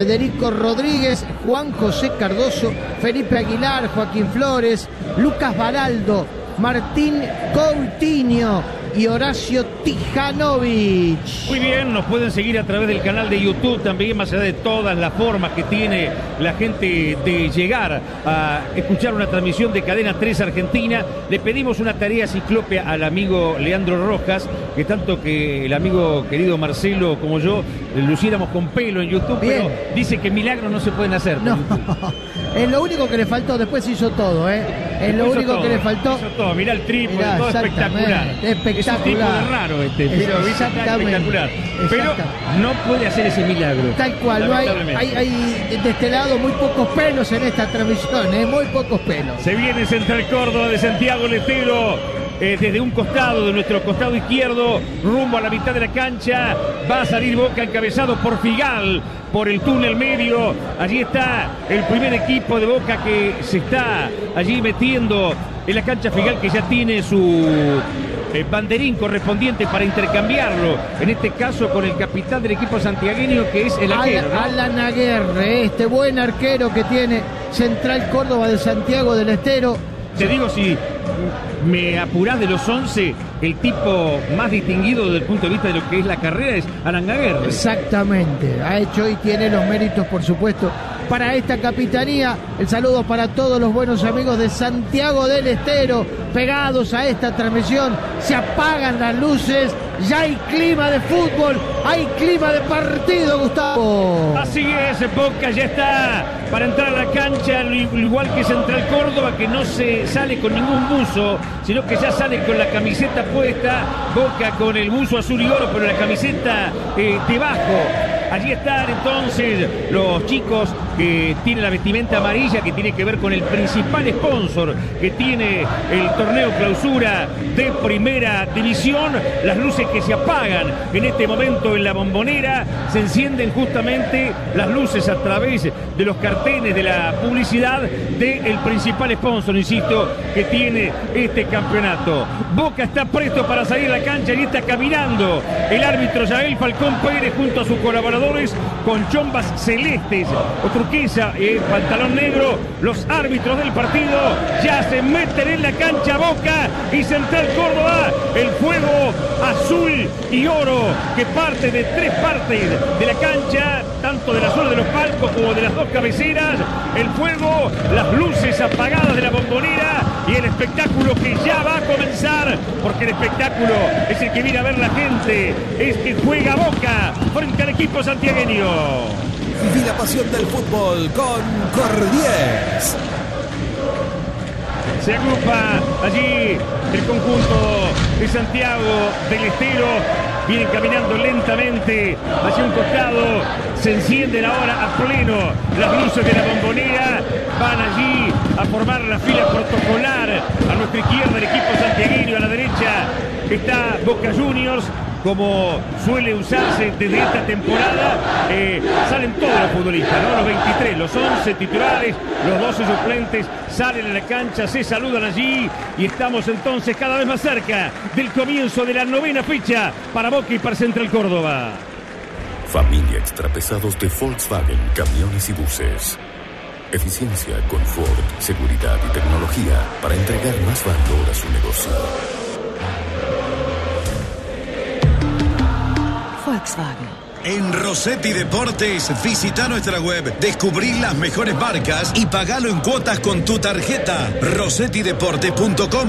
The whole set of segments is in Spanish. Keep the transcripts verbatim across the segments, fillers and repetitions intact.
Federico Rodríguez, Juan José Cardoso, Felipe Aguilar, Joaquín Flores, Lucas Baraldo, Martín Coutinho y Horacio Tijanovic. Muy bien, nos pueden seguir a través del canal de YouTube también, más allá de todas las formas que tiene la gente de llegar a escuchar una transmisión de Cadena tres Argentina. Le pedimos una tarea ciclópea al amigo Leandro Rojas, que tanto que el amigo querido Marcelo como yo luciéramos con pelo en YouTube, bien. Pero dice que milagros no se pueden hacer. No, es lo único que le faltó, después hizo todo, ¿eh? Es lo único todo, que le faltó. Hizo todo, mirá el trípode, todo espectacular. espectacular. Es un tipo de raro este, pero es espectacular. Pero no puede hacer ese milagro. Tal cual, no hay, hay, hay de este lado muy pocos pelos en esta transmisión, ¿eh? Muy pocos pelos. Se viene Central Córdoba de Santiago del Estero. Eh, desde un costado, de nuestro costado izquierdo, rumbo a la mitad de la cancha, va a salir Boca encabezado por Figal, por el túnel medio. Allí está el primer equipo de Boca que se está allí metiendo en la cancha. Figal, que ya tiene su eh, banderín correspondiente para intercambiarlo, en este caso con el capitán del equipo santiagueño, que es el arquero, ¿no? Alan Aguerre, este buen arquero que tiene Central Córdoba de Santiago del Estero. Te digo, si me apurás de los once, el tipo más distinguido desde el punto de vista de lo que es la carrera es Alan Aguerre. Exactamente, ha hecho y tiene los méritos, por supuesto, para esta capitanía. El saludo para todos los buenos amigos de Santiago del Estero, pegados a esta transmisión. Se apagan las luces, ya hay clima de fútbol, hay clima de partido, Gustavo. Así es, Boca ya está para entrar a la cancha, igual que Central Córdoba, que no se sale con ningún buzo, sino que ya sale con la camiseta puesta. Boca con el buzo azul y oro, pero la camiseta eh, debajo. Allí están entonces los chicos que tienen la vestimenta amarilla, que tiene que ver con el principal sponsor que tiene el torneo Clausura de Primera División. Las luces que se apagan en este momento en la Bombonera, se encienden justamente las luces a través de los carteles de la publicidad del principal sponsor, insisto, que tiene este campeonato. Boca está presto para salir a la cancha y está caminando el árbitro Yael Falcón Pérez junto a sus colaboradores con chombas celestes o turquesa, eh, pantalón negro. Los árbitros del partido ya se meten en la cancha. Boca y Central Córdoba, el fuego azul y oro que parte de tres partes de la cancha, tanto de la zona de los palcos como de las dos cabeceras. El fuego, las luces apagadas de la Bombonera y el espectáculo que ya va a comenzar, porque el espectáculo es el que viene a ver la gente, es que juega Boca frente al equipo santiagueño. Viví la pasión del fútbol con Cordies. Se agrupa allí el conjunto de Santiago del Estero. Vienen caminando lentamente hacia un costado. Se encienden ahora a pleno las luces de la Bombonera. Van allí a formar la fila protocolar. A nuestra izquierda el equipo santiagueño, a la derecha está Boca Juniors. Como suele usarse desde esta temporada, eh, salen todos los futbolistas, ¿no? Los veintitrés, los once titulares, los doce suplentes salen a la cancha, se saludan allí y estamos entonces cada vez más cerca del comienzo de la novena fecha para Boca y para Central Córdoba. Familia Extrapesados de Volkswagen, camiones y buses. Eficiencia, confort, seguridad y tecnología para entregar más valor a su negocio. Volkswagen. En Rossetti Deportes, visita nuestra web, descubrí las mejores marcas y pagalo en cuotas con tu tarjeta. rossetti deportes punto com.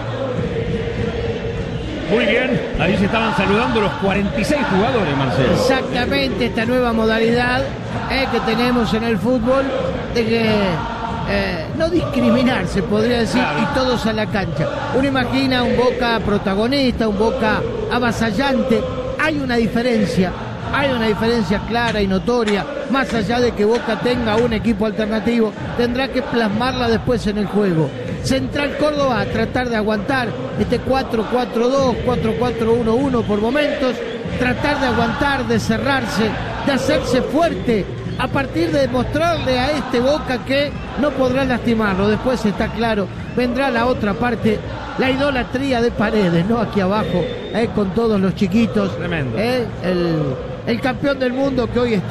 Muy bien, ahí se estaban saludando los cuarenta y seis jugadores, Marcelo. Exactamente, esta nueva modalidad eh, que tenemos en el fútbol de que eh, no discriminar, se podría decir, claro, y todos a la cancha. Uno imagina un Boca protagonista, un Boca avasallante. Hay una diferencia, hay una diferencia clara y notoria. Más allá de que Boca tenga un equipo alternativo, tendrá que plasmarla después en el juego. Central Córdoba a tratar de aguantar este cuatro cuatro dos, cuatro cuatro uno uno por momentos, tratar de aguantar, de cerrarse, de hacerse fuerte, a partir de demostrarle a este Boca que no podrá lastimarlo. Después está claro, vendrá la otra parte, la idolatría de Paredes, ¿no? Aquí abajo, eh, con todos los chiquitos. Tremendo. Eh, el, el campeón del mundo que hoy está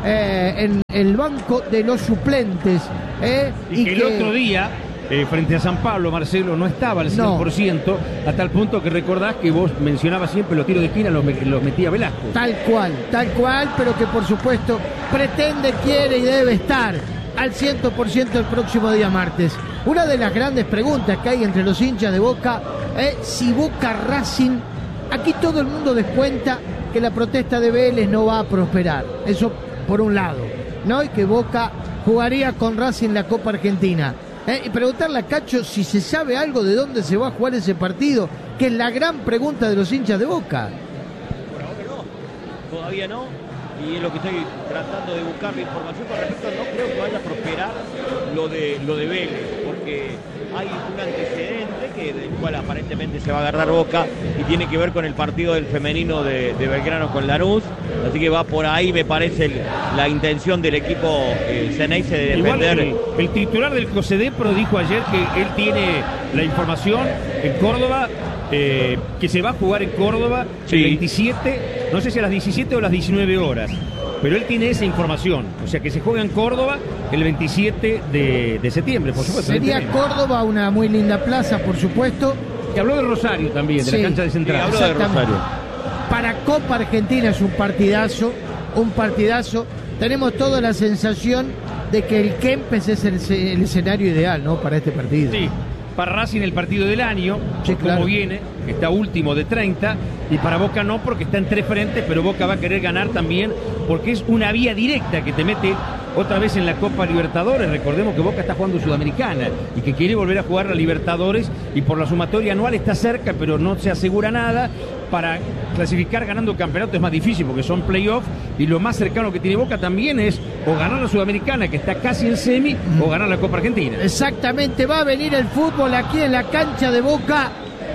eh, en el banco de los suplentes. Eh, y, y que, que el otro día, eh, frente a San Pablo, Marcelo, no estaba al cien por ciento, no. A tal punto que recordás que vos mencionabas siempre los tiros de esquina, los, los metía Velasco. Tal cual, tal cual, pero que por supuesto pretende, quiere y debe estar al cien por ciento el próximo día martes. Una de las grandes preguntas que hay entre los hinchas de Boca es si Boca Racing, aquí todo el mundo descuenta que la protesta de Vélez no va a prosperar, eso por un lado, ¿no? Y que Boca jugaría con Racing la Copa Argentina. Eh, y preguntarle a Cacho si se sabe algo de dónde se va a jugar ese partido, que es la gran pregunta de los hinchas de Boca. Por ahora no, todavía no. Y es lo que estoy tratando de buscar la información con respecto. No creo que vaya a prosperar lo de lo de Vélez, porque hay un antecedente que del cual aparentemente se va a agarrar Boca y tiene que ver con el partido del femenino de, de Belgrano con Lanús, así que va por ahí, me parece, el, la intención del equipo eh, Ceneice de defender. El, el titular del COSEDEPRO dijo ayer que él tiene la información en Córdoba, eh, que se va a jugar en Córdoba sí. el veintisiete, no sé si a las diecisiete o a las diecinueve horas, pero él tiene esa información, o sea que se juega en Córdoba el veintisiete de, de septiembre, por supuesto. Sería Córdoba una muy linda plaza, por supuesto. Que habló de Rosario también, de sí, la cancha de Central. Habló de Rosario. Para Copa Argentina es un partidazo, un partidazo. Tenemos toda la sensación de que el Kempes es el, el escenario ideal, ¿no? Para este partido. Sí. Para Racing el partido del año, sí, claro. Como viene, está último de treinta, y para Boca no, porque está en tres frentes, pero Boca va a querer ganar también, porque es una vía directa que te mete otra vez en la Copa Libertadores. Recordemos que Boca está jugando Sudamericana y que quiere volver a jugar la Libertadores, y por la sumatoria anual está cerca, pero no se asegura nada. Para clasificar ganando campeonato es más difícil porque son playoffs, y lo más cercano que tiene Boca también es o ganar la Sudamericana, que está casi en semi, mm. o ganar la Copa Argentina. Exactamente, va a venir el fútbol aquí en la cancha de Boca.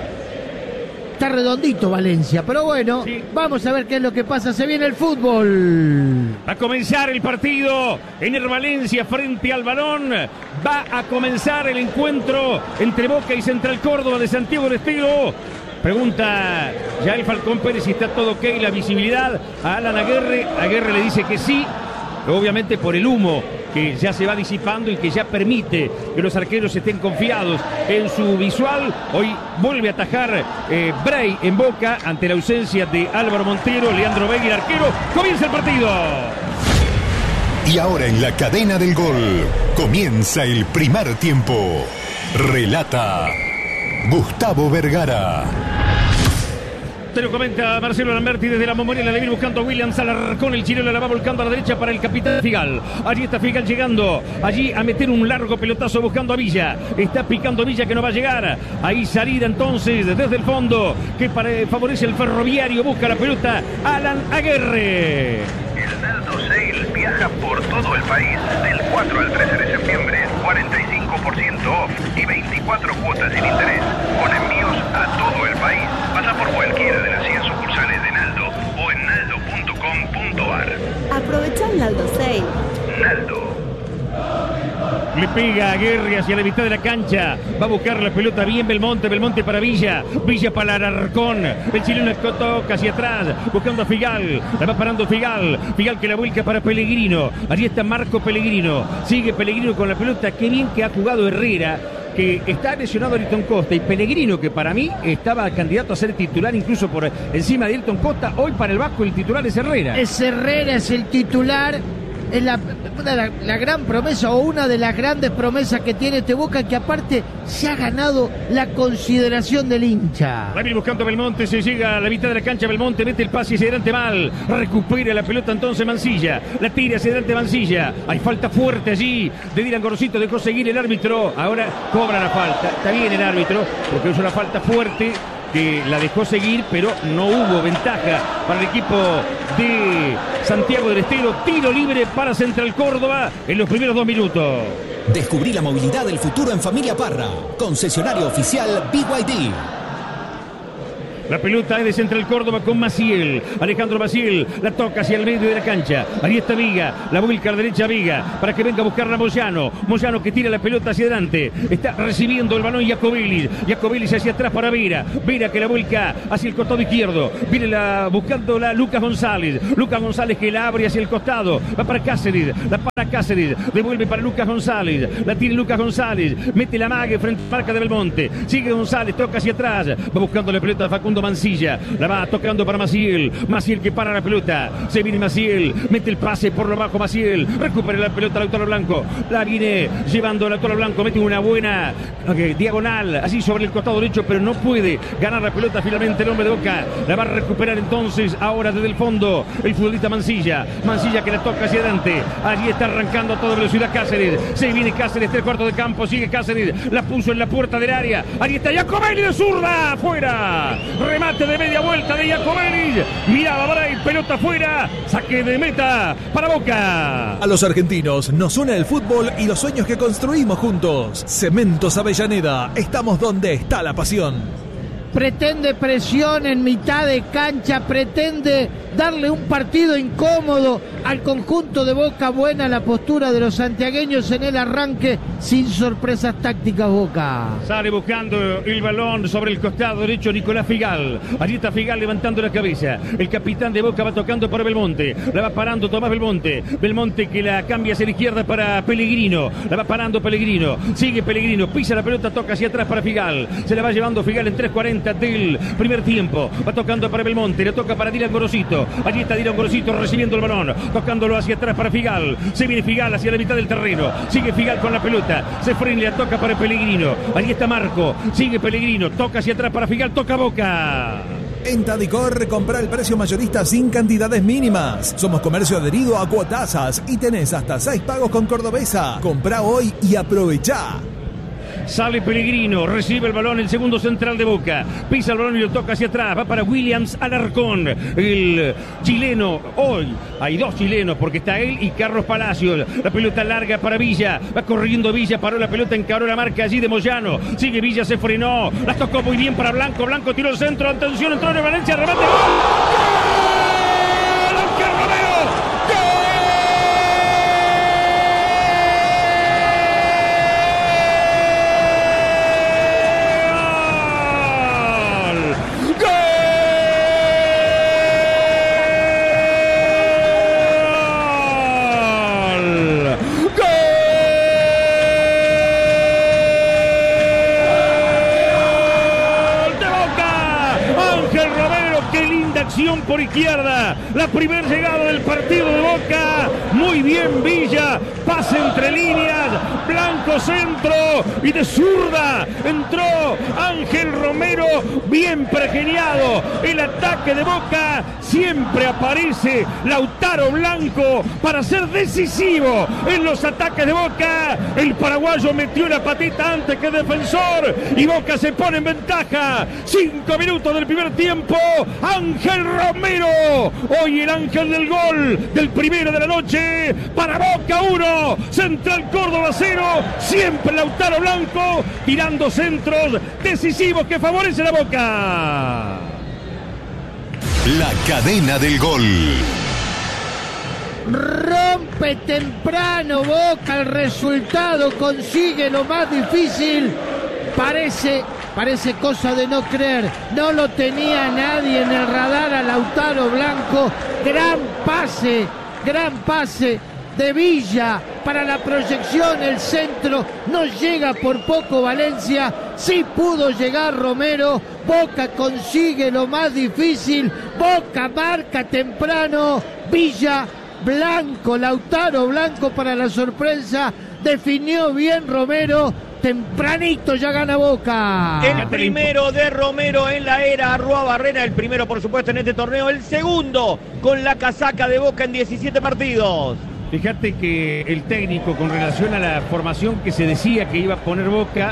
Está redondito Valencia, pero bueno, sí. Vamos a ver qué es lo que pasa. Se viene el fútbol. Va a comenzar el partido en el Valencia frente al Balón. Va a comenzar el encuentro entre Boca y Central Córdoba de Santiago del Estero. Pregunta ya el Falcón Pérez si está todo ok, la visibilidad a Alan Aguerre. Aguerre le dice que sí, obviamente por el humo que ya se va disipando y que ya permite que los arqueros estén confiados en su visual. Hoy vuelve a atajar eh, Bray en Boca ante la ausencia de Álvaro Montero, Leandro Vega, el arquero. Comienza el partido. Y ahora en la cadena del gol comienza el primer tiempo. Relata Gustavo Vergara. Te lo comenta Marcelo Lamberti desde la Momorela. Le viene buscando a William Alarcón. El chileno la va volcando a la derecha para el capitán Figal. Allí está Figal llegando. Allí a meter un largo pelotazo buscando a Villa. Está picando Villa que no va a llegar. Ahí salida entonces desde el fondo que para, favorece el Ferroviario. Busca la pelota Alan Aguerre. El Naldo Sale viaja por todo el país del cuatro al trece de septiembre. cuarenta y cinco por ciento off y veinticuatro cuotas sin interés. Con envíos a todo el país. Pasa por cualquiera de las cien sucursales de Naldo o en naldo punto com punto ar. Aprovecha el Naldo Sale. Naldo. Le pega a Aguerre hacia la mitad de la cancha. Va a buscar la pelota bien Belmonte. Belmonte para Villa. Villa para Alarcón. El chileno toca hacia atrás. Buscando a Figal. La va parando Figal. Figal que la vuelca para Pellegrino. Allí está Marco Pellegrino. Sigue Pellegrino con la pelota. Qué bien que ha jugado Herrera, que está lesionado Ayrton Costa, y Pellegrino, que para mí estaba candidato a ser titular incluso por encima de Ayrton Costa. Hoy para el Vasco el titular es Herrera. Es Herrera, es el titular. Es la, la, la gran promesa, o una de las grandes promesas que tiene este Boca, que aparte se ha ganado la consideración del hincha. Va a ir buscando Belmonte, se llega a la mitad de la cancha. Belmonte mete el pase hacia adelante mal. Recupera la pelota entonces Mancilla. La tira hacia adelante Mancilla. Hay falta fuerte allí de Dylan Gorosito. Dejó seguir el árbitro. Ahora cobra la falta. Está bien el árbitro porque es una falta fuerte que la dejó seguir, pero no hubo ventaja para el equipo de Santiago del Estero. Tiro libre para Central Córdoba en los primeros dos minutos. Descubrí la movilidad del futuro en Familia Parra, concesionario oficial B Y D. La pelota es de Central Córdoba con Maciel. Alejandro Maciel la toca hacia el medio de la cancha. Ahí está Viga. La vuelca a la derecha Viga para que venga a buscarla Moyano. Moyano que tira la pelota hacia adelante. Está recibiendo el balón Jacobelli. Jacobelli hacia atrás para Vera. Vera que la vuelca hacia el costado izquierdo. Viene la, buscándola Lucas González. Lucas González que la abre hacia el costado. Va para Cáceres. La para Cáceres. Devuelve para Lucas González. La tiene Lucas González. Mete la mague frente a marca de Belmonte. Sigue González. Toca hacia atrás. Va buscando la pelota de Facundo Mancilla. La va tocando para Maciel. Maciel que para la pelota. Se viene Maciel. Mete el pase por lo bajo Maciel. Recupera la pelota Lautaro Blanco. La viene llevando Lautaro Blanco. Mete una buena okay, diagonal. Así sobre el costado derecho. Pero no puede ganar la pelota finalmente el hombre de Boca. La va a recuperar entonces ahora desde el fondo el futbolista Mancilla. Mancilla que la toca hacia adelante. Allí está arrancando a toda velocidad Cáceres. Se viene Cáceres. Tres cuartos de campo. Sigue Cáceres. La puso en la puerta del área. Allí está Jacobelli de zurda. Fuera. Remate de media vuelta de Jacobelli. Miraba Bray. Pelota fuera. Saque de meta para Boca. A los argentinos nos une el fútbol y los sueños que construimos juntos. Cementos Avellaneda. Estamos donde está la pasión. Pretende presión en mitad de cancha, pretende darle un partido incómodo al conjunto de Boca. Buena la postura de los santiagueños en el arranque, sin sorpresas tácticas Boca. Sale buscando el balón sobre el costado derecho Nicolás Figal. Allí está Figal levantando la cabeza. El capitán de Boca va tocando para Belmonte. La va parando Tomás Belmonte. Belmonte que la cambia hacia la izquierda para Pellegrino. La va parando Pellegrino. Sigue Pellegrino. Pisa la pelota, toca hacia atrás para Figal. Se la va llevando Figal en tres cuarenta del primer tiempo. Va tocando para Belmonte. Le toca para Dylan Gorosito. Allí está Dylan Gorosito recibiendo el balón. Tocándolo hacia atrás para Figal. Se viene Figal hacia la mitad del terreno. Sigue Figal con la pelota. Se frena y la toca para Pellegrino. Allí está Marco. Sigue Pellegrino. Toca hacia atrás para Figal. Toca Boca. En Tadicor, compra el precio mayorista sin cantidades mínimas. Somos comercio adherido a Cuotasas y tenés hasta seis pagos con Cordobesa. Comprá hoy y aprovechá. Sale Pellegrino, recibe el balón el segundo central de Boca. Pisa el balón y lo toca hacia atrás. Va para Williams Alarcón, el chileno. Hoy hay dos chilenos porque está él y Carlos Palacios. La pelota larga para Villa. Va corriendo Villa, paró la pelota, encaró la marca allí de Moyano. Sigue Villa, se frenó. La tocó muy bien para Blanco. Blanco tiró el centro. Atención, entró en Valencia. Remate. ¡Gol! ¡Ángel Romero! Por izquierda, la primera llegada del partido de Boca. Muy bien Villa, pase entre líneas, Blanco centro y de zurda entró Ángel Romero, bien pergeniado. El ataque de Boca, siempre aparece Lautaro Blanco para ser decisivo en los ataques de Boca. El paraguayo metió la patita antes que el defensor y Boca se pone en ventaja. Cinco minutos del primer tiempo. Ángel Romero, hoy el ángel del gol, del primero de la noche. Para Boca uno, Central Córdoba cero. Siempre Lautaro Blanco tirando centros decisivos que favorecen a Boca. La cadena del gol. Rompe temprano Boca el resultado, consigue lo más difícil. Parece, parece cosa de no creer. No lo tenía nadie en el radar a Lautaro Blanco. Gran pase, gran pase de Villa para la proyección. El centro no llega por poco Valencia. Sí pudo llegar Romero. Boca consigue lo más difícil. Boca marca temprano. Villa, Blanco, Lautaro Blanco para la sorpresa. Definió bien Romero. Tempranito ya gana Boca. El primero de Romero en la era Arrua Barrera. El primero, por supuesto, en este torneo. El segundo con la casaca de Boca en diecisiete partidos. Fíjate que el técnico, con relación a la formación que se decía que iba a poner Boca,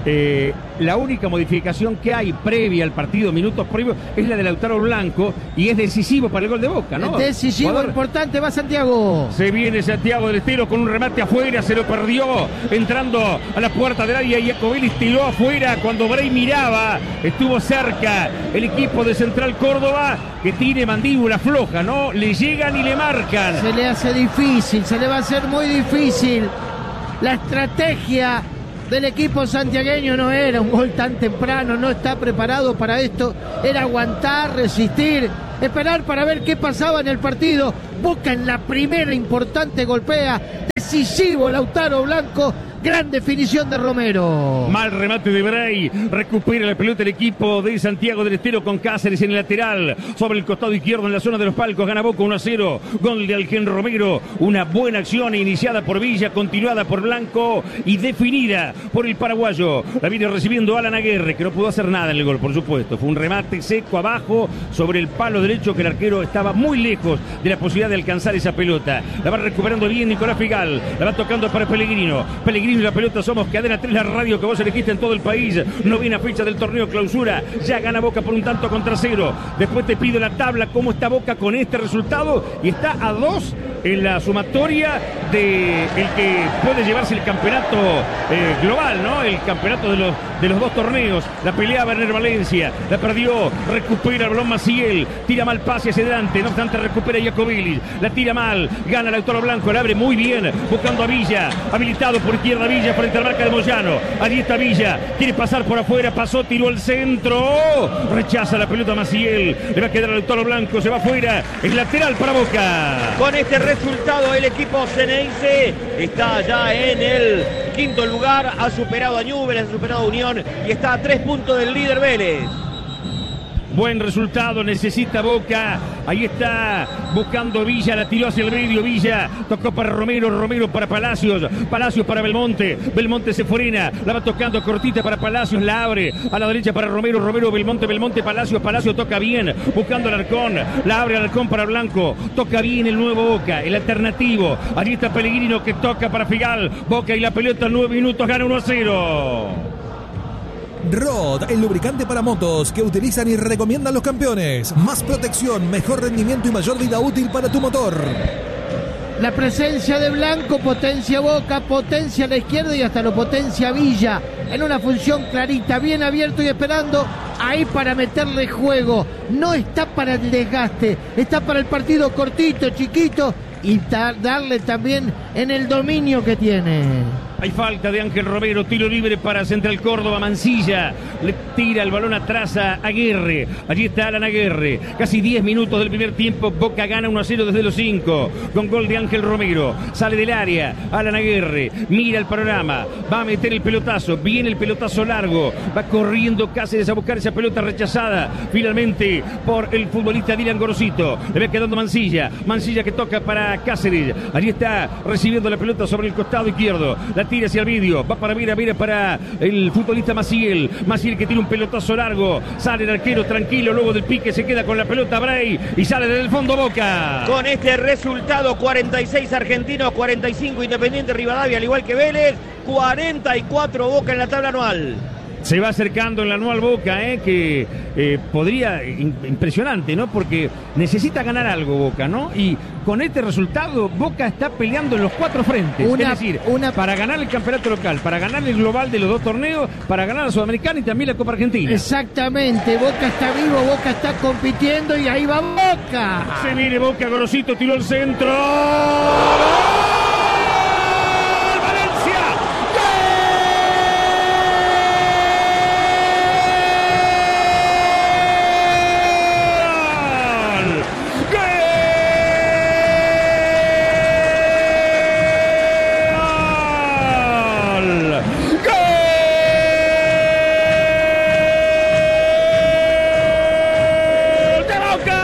Eh, la única modificación que hay previa al partido, minutos previos, es la de Lautaro Blanco y es decisivo para el gol de Boca, ¿no? Es decisivo, Jugador... importante, va Santiago. Se viene Santiago del Estero con un remate afuera, se lo perdió, entrando a la puerta del área y Jacobelis tiró afuera cuando Bray miraba, estuvo cerca el equipo de Central Córdoba, que tiene mandíbula floja, ¿no? Le llegan y le marcan. Se le hace difícil, se le va a hacer muy difícil. La estrategia del equipo santiagueño no era un gol tan temprano, no está preparado para esto, era aguantar, resistir, esperar para ver qué pasaba en el partido. Boca en la primera importante golpea, decisivo Lautaro Blanco, gran definición de Romero. Mal remate de Bray, recupera la pelota el equipo de Santiago del Estero con Cáceres en el lateral, sobre el costado izquierdo en la zona de los palcos, gana Boca uno a cero, gol de Algen Romero, una buena acción iniciada por Villa, continuada por Blanco y definida por el paraguayo. La viene recibiendo Alan Aguirre, que no pudo hacer nada en el gol, por supuesto, fue un remate seco abajo sobre el palo derecho, que el arquero estaba muy lejos de la posibilidad de alcanzar esa pelota. La va recuperando bien Nicolás Figal, la va tocando para Pellegrino, Pellegrino y la pelota, somos Cadena tres, la radio que vos elegiste en todo el país. Novena fecha del torneo clausura, ya gana Boca por un tanto contra cero. Después te pido la tabla, cómo está Boca con este resultado, y está a dos en la sumatoria de el que puede llevarse el campeonato eh, global, ¿no? El campeonato de los, de los dos torneos. La pelea Werner Valencia, la perdió, recupera el balón Maciel, tira mal pase hacia adelante, no obstante recupera Jacobelis, la tira mal, gana Lautaro Blanco, la abre muy bien, buscando a Villa, habilitado por izquierda Villa frente al marca de Moyano. Allí está Villa, quiere pasar por afuera, pasó, tiró el centro, rechaza la pelota Maciel, le va a quedar a Lautaro Blanco, se va afuera, es lateral para Boca. Con este resultado el equipo ceneice está ya en el quinto lugar, ha superado a Newell's, ha superado a Unión y está a tres puntos del líder Vélez. Buen resultado, necesita Boca. Ahí está buscando Villa, la tiró hacia el medio. Villa tocó para Romero, Romero para Palacios, Palacios para Belmonte. Belmonte se frena, la va tocando cortita para Palacios, la abre a la derecha para Romero, Romero, Belmonte, Belmonte, Palacios, Palacios toca bien, buscando al Arcón, la abre al Arcón para Blanco, toca bien el nuevo Boca, el alternativo. Allí está Pellegrino que toca para Figal. Boca y la pelota, nueve minutos, gana uno a cero. Rod, el lubricante para motos que utilizan y recomiendan los campeones. Más protección, mejor rendimiento y mayor vida útil para tu motor. La presencia de Blanco potencia Boca, potencia a la izquierda y hasta lo potencia Villa. En una función clarita, bien abierto y esperando ahí para meterle juego. No está para el desgaste, está para el partido cortito, chiquito y darle también en el dominio que tiene. Hay falta de Ángel Romero, tiro libre para Central Córdoba, Mancilla, le tira el balón atrás a Aguirre, allí está Alan Aguirre, casi diez minutos del primer tiempo, Boca gana uno a cero desde los cinco, con gol de Ángel Romero, sale del área, Alan Aguirre, mira el panorama, va a meter el pelotazo, viene el pelotazo largo, va corriendo Cáceres a buscar esa pelota rechazada, finalmente por el futbolista Dylan Gorosito, le va quedando Mancilla, Mancilla que toca para Cáceres, allí está recibiendo la pelota sobre el costado izquierdo, la tira hacia el vídeo, va para Mira, Mira para el futbolista Maciel, Maciel que tiene un pelotazo largo, sale el arquero tranquilo, luego del pique se queda con la pelota Bray y sale desde el fondo Boca. Con este resultado, cuarenta y seis Argentinos, cuarenta y cinco Independiente Rivadavia, al igual que Vélez, cuarenta y cuatro Boca en la tabla anual. Se va acercando en la anual Boca, eh, que eh, podría, in, impresionante, ¿no? Porque necesita ganar algo Boca, ¿no? Y con este resultado Boca está peleando en los cuatro frentes. Una, es decir, una... para ganar el campeonato local, para ganar el global de los dos torneos, para ganar la Sudamericana y también la Copa Argentina. Exactamente, Boca está vivo, Boca está compitiendo y ahí va Boca. Se viene Boca, Gorosito tiró el centro.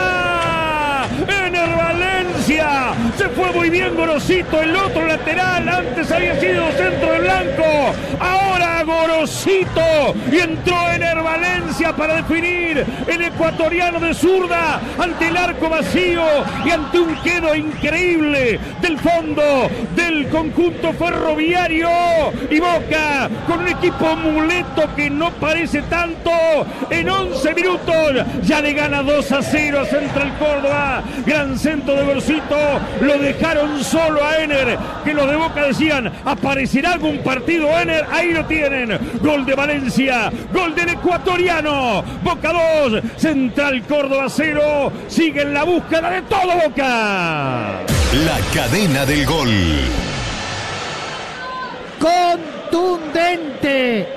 Se fue muy bien Gorosito, el otro lateral, antes había sido centro de Blanco, ahora Gorosito, y entró Ener Valencia para definir, el ecuatoriano de zurda, ante el arco vacío y ante un quedo increíble del fondo del conjunto ferroviario, y Boca con un equipo muleto que no parece tanto, en once minutos ya le gana dos a cero a Central Córdoba. Gran centro de Gorosito, lo dejaron solo a Ener, que los de Boca decían, ¿aparecerá algún partido Ener? Ahí lo tienen, gol de Valencia, gol del ecuatoriano. Boca dos, Central Córdoba cero, sigue en la búsqueda de todo Boca. La cadena del gol. Contundente,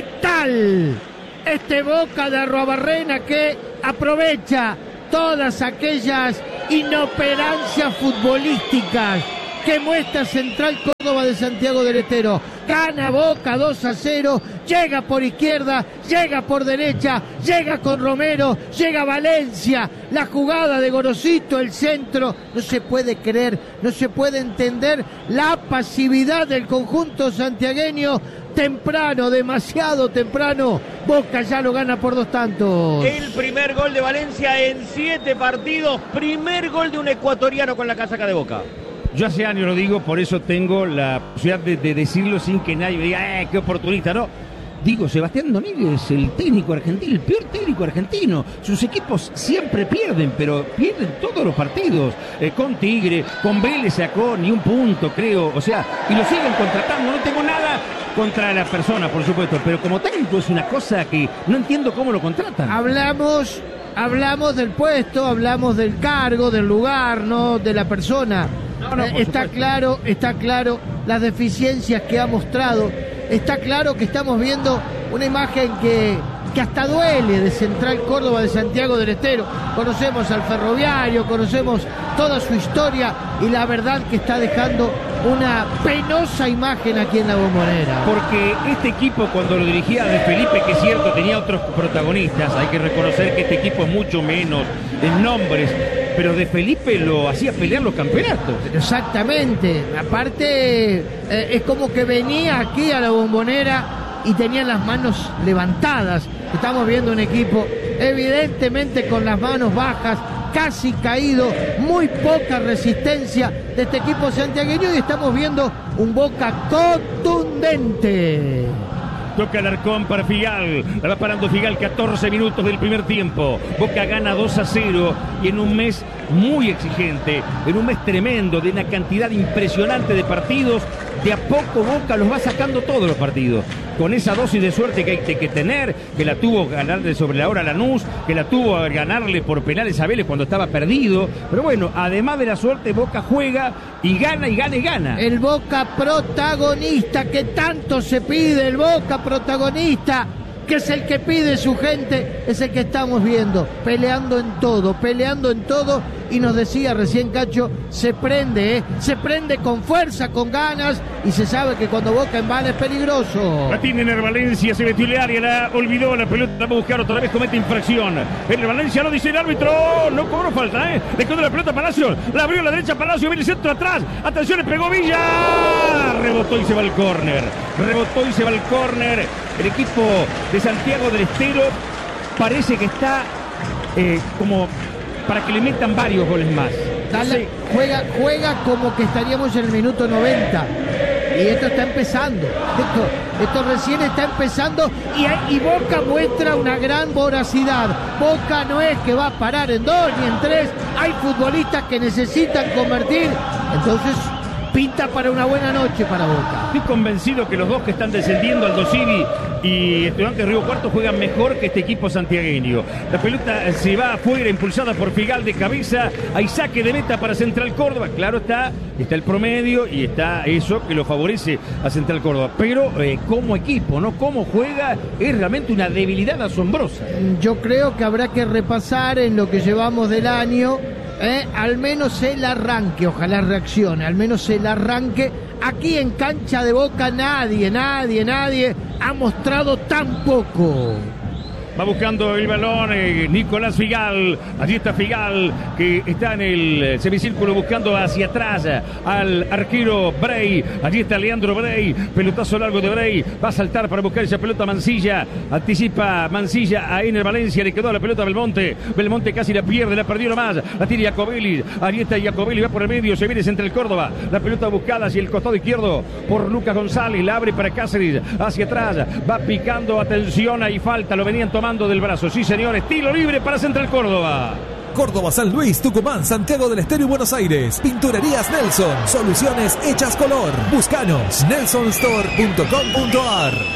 letal, este Boca de Arruabarrena que aprovecha todas aquellas inoperancias futbolísticas que muestra Central Córdoba de Santiago del Estero. Gana Boca dos a cero, llega por izquierda, llega por derecha, llega con Romero, llega Valencia, la jugada de Gorosito, el centro, no se puede creer, no se puede entender la pasividad del conjunto santiagueño. Temprano, demasiado temprano, Boca ya lo gana por dos tantos. El primer gol de Valencia en siete partidos, primer gol de un ecuatoriano con la casaca de Boca. Yo hace años lo digo, por eso tengo la posibilidad de, de decirlo sin que nadie me diga, eh, qué oportunista, ¿no? Digo, Sebastián Domínguez es el técnico argentino, el peor técnico argentino. Sus equipos siempre pierden, pero pierden todos los partidos. Eh, con Tigre, con Vélez sacó ni un punto, creo. O sea, y lo siguen contratando. No tengo nada contra la persona, por supuesto, pero como técnico es una cosa que no entiendo cómo lo contratan. Hablamos, hablamos del puesto, hablamos del cargo, del lugar, no de la persona. No, no, eh, está supuesto. claro, está claro las deficiencias que ha mostrado. Está claro que estamos viendo una imagen que, que hasta duele de Central Córdoba de Santiago del Estero. Conocemos al Ferroviario, conocemos toda su historia y la verdad que está dejando una penosa imagen aquí en la Bombonera. Porque este equipo, cuando lo dirigía de Felipe, que es cierto, tenía otros protagonistas, hay que reconocer que este equipo es mucho menos en nombres, pero de Felipe lo hacía pelear los campeonatos. Exactamente, aparte eh, es como que venía aquí a la Bombonera y tenía las manos levantadas. Estamos viendo un equipo evidentemente con las manos bajas, casi caído, muy poca resistencia de este equipo santiagueño, y estamos viendo un Boca contundente. Toca Alarcón para Figal, la va parando Figal, catorce minutos del primer tiempo. Boca gana dos a cero y en un mes muy exigente, en un mes tremendo, de una cantidad impresionante de partidos, de a poco Boca los va sacando todos los partidos. Con esa dosis de suerte que hay que tener, que la tuvo ganarle sobre la hora a Lanús, que la tuvo a ganarle por penales a Vélez cuando estaba perdido. Pero bueno, además de la suerte, Boca juega y gana y gana y gana. El Boca protagonista que tanto se pide, el Boca protagonista, que es el que pide su gente, es el que estamos viendo, peleando en todo, peleando en todo, y nos decía recién Cacho, se prende, ¿eh? se prende con fuerza, con ganas, y se sabe que cuando Boca embala es peligroso. La tiene Ener Valencia, se metió en el área, la olvidó, la pelota va a buscar otra vez, comete infracción. Ener Valencia lo dice el árbitro, no cobró falta, ¿eh? Le quedó la pelota a Palacio, la abrió a la derecha Palacio, viene el centro atrás, atención, le pegó Villa, rebotó y se va al córner, rebotó y se va al córner. El equipo de Santiago del Estero parece que está eh, como para que le metan varios goles más. Dale, Sí. juega, juega como que estaríamos en el minuto noventa. Y esto está empezando. Esto, esto recién está empezando y, y Boca muestra una gran voracidad. Boca no es que va a parar en dos ni en tres. Hay futbolistas que necesitan convertir. Entonces pinta para una buena noche para Boca. Estoy convencido que los dos que están descendiendo, Aldo Civi y Estudiantes Río Cuarto, juegan mejor que este equipo santiagueño. La pelota se va afuera, impulsada por Figal de cabeza. Hay saque de meta para Central Córdoba. Claro está, está el promedio y está eso que lo favorece a Central Córdoba. Pero eh, como equipo, ¿no? Cómo juega, es realmente una debilidad asombrosa. Yo creo que habrá que repasar en lo que llevamos del año. Eh, al menos el arranque, ojalá reaccione, al menos el arranque. Aquí en cancha de Boca nadie, nadie, nadie ha mostrado tan poco. Va buscando el balón eh, Nicolás Figal. Allí está Figal, que está en el semicírculo buscando hacia atrás al arquero Bray. Allí está Leandro Bray. Pelotazo largo de Bray. Va a saltar para buscar esa pelota Mancilla. Anticipa Mancilla a Ener Valencia. Le quedó la pelota a Belmonte. Belmonte casi la pierde, la perdió nomás. La tira Jacobelli. Allí está Jacobelli. Va por el medio. Se viene entre el Córdoba. La pelota buscada hacia el costado izquierdo por Lucas González. La abre para Cáceres. Hacia atrás. Va picando. Atención. Ahí falta. Lo venían tomando del brazo, sí señor, estilo libre para Central Córdoba. Córdoba, San Luis, Tucumán, Santiago del Estero y Buenos Aires. Pinturerías Nelson, soluciones hechas color. Búscanos, nelson store punto com punto a r.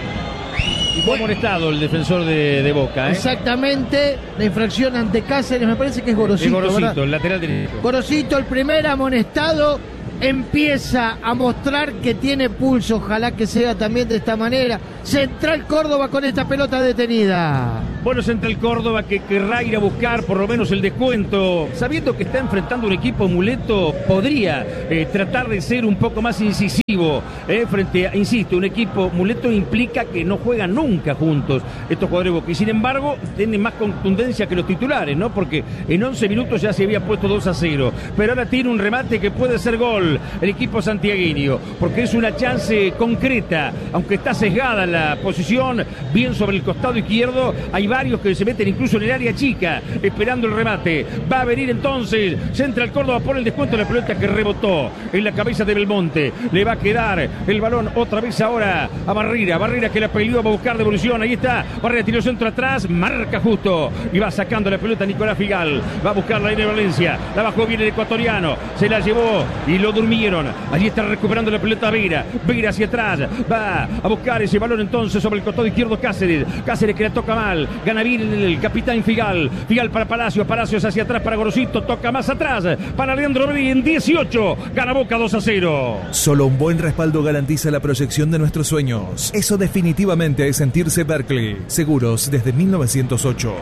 Fue amonestado el defensor de, de Boca, ¿eh? Exactamente, la infracción ante Cáceres, me parece que es Gorosito, es Gorosito, ¿verdad? El lateral derecho. Gorosito, el primer amonestado, empieza a mostrar que tiene pulso, ojalá que sea también de esta manera. Central Córdoba con esta pelota detenida. Bueno, Central Córdoba que querrá ir a buscar por lo menos el descuento, sabiendo que está enfrentando un equipo muleto, podría eh, tratar de ser un poco más incisivo eh, frente a, insisto, un equipo muleto implica que no juegan nunca juntos estos jugadores de Boca, y sin embargo tienen más contundencia que los titulares, ¿no? Porque en once minutos ya se había puesto dos a cero, pero ahora tiene un remate que puede ser gol el equipo santiagueño, porque es una chance concreta, aunque está sesgada la posición, bien sobre el costado izquierdo, hay varios que se meten incluso en el área chica, esperando el remate. Va a venir entonces Central Córdoba por el descuento de la pelota que rebotó en la cabeza de Belmonte. Le va a quedar el balón otra vez ahora a Barrera. Barrera que la peleó, a buscar devolución. Ahí está. Barrera tiró centro atrás, marca justo y va sacando la pelota Nicolás Figal. Va a buscar la Ener Valencia. La bajó bien el ecuatoriano. Se la llevó y lo durmieron. Allí está recuperando la pelota Vera. Vera hacia atrás. Va a buscar ese balón entonces sobre el costado izquierdo Cáceres. Cáceres que la toca mal. Gana bien el capitán Figal. Figal para Palacios. Palacios hacia atrás para Gorosito. Toca más atrás para Leandro Bray en dieciocho. Gana Boca dos a cero. Solo un buen respaldo garantiza la proyección de nuestros sueños. Eso definitivamente es sentirse Berkeley. Seguros desde mil novecientos ocho.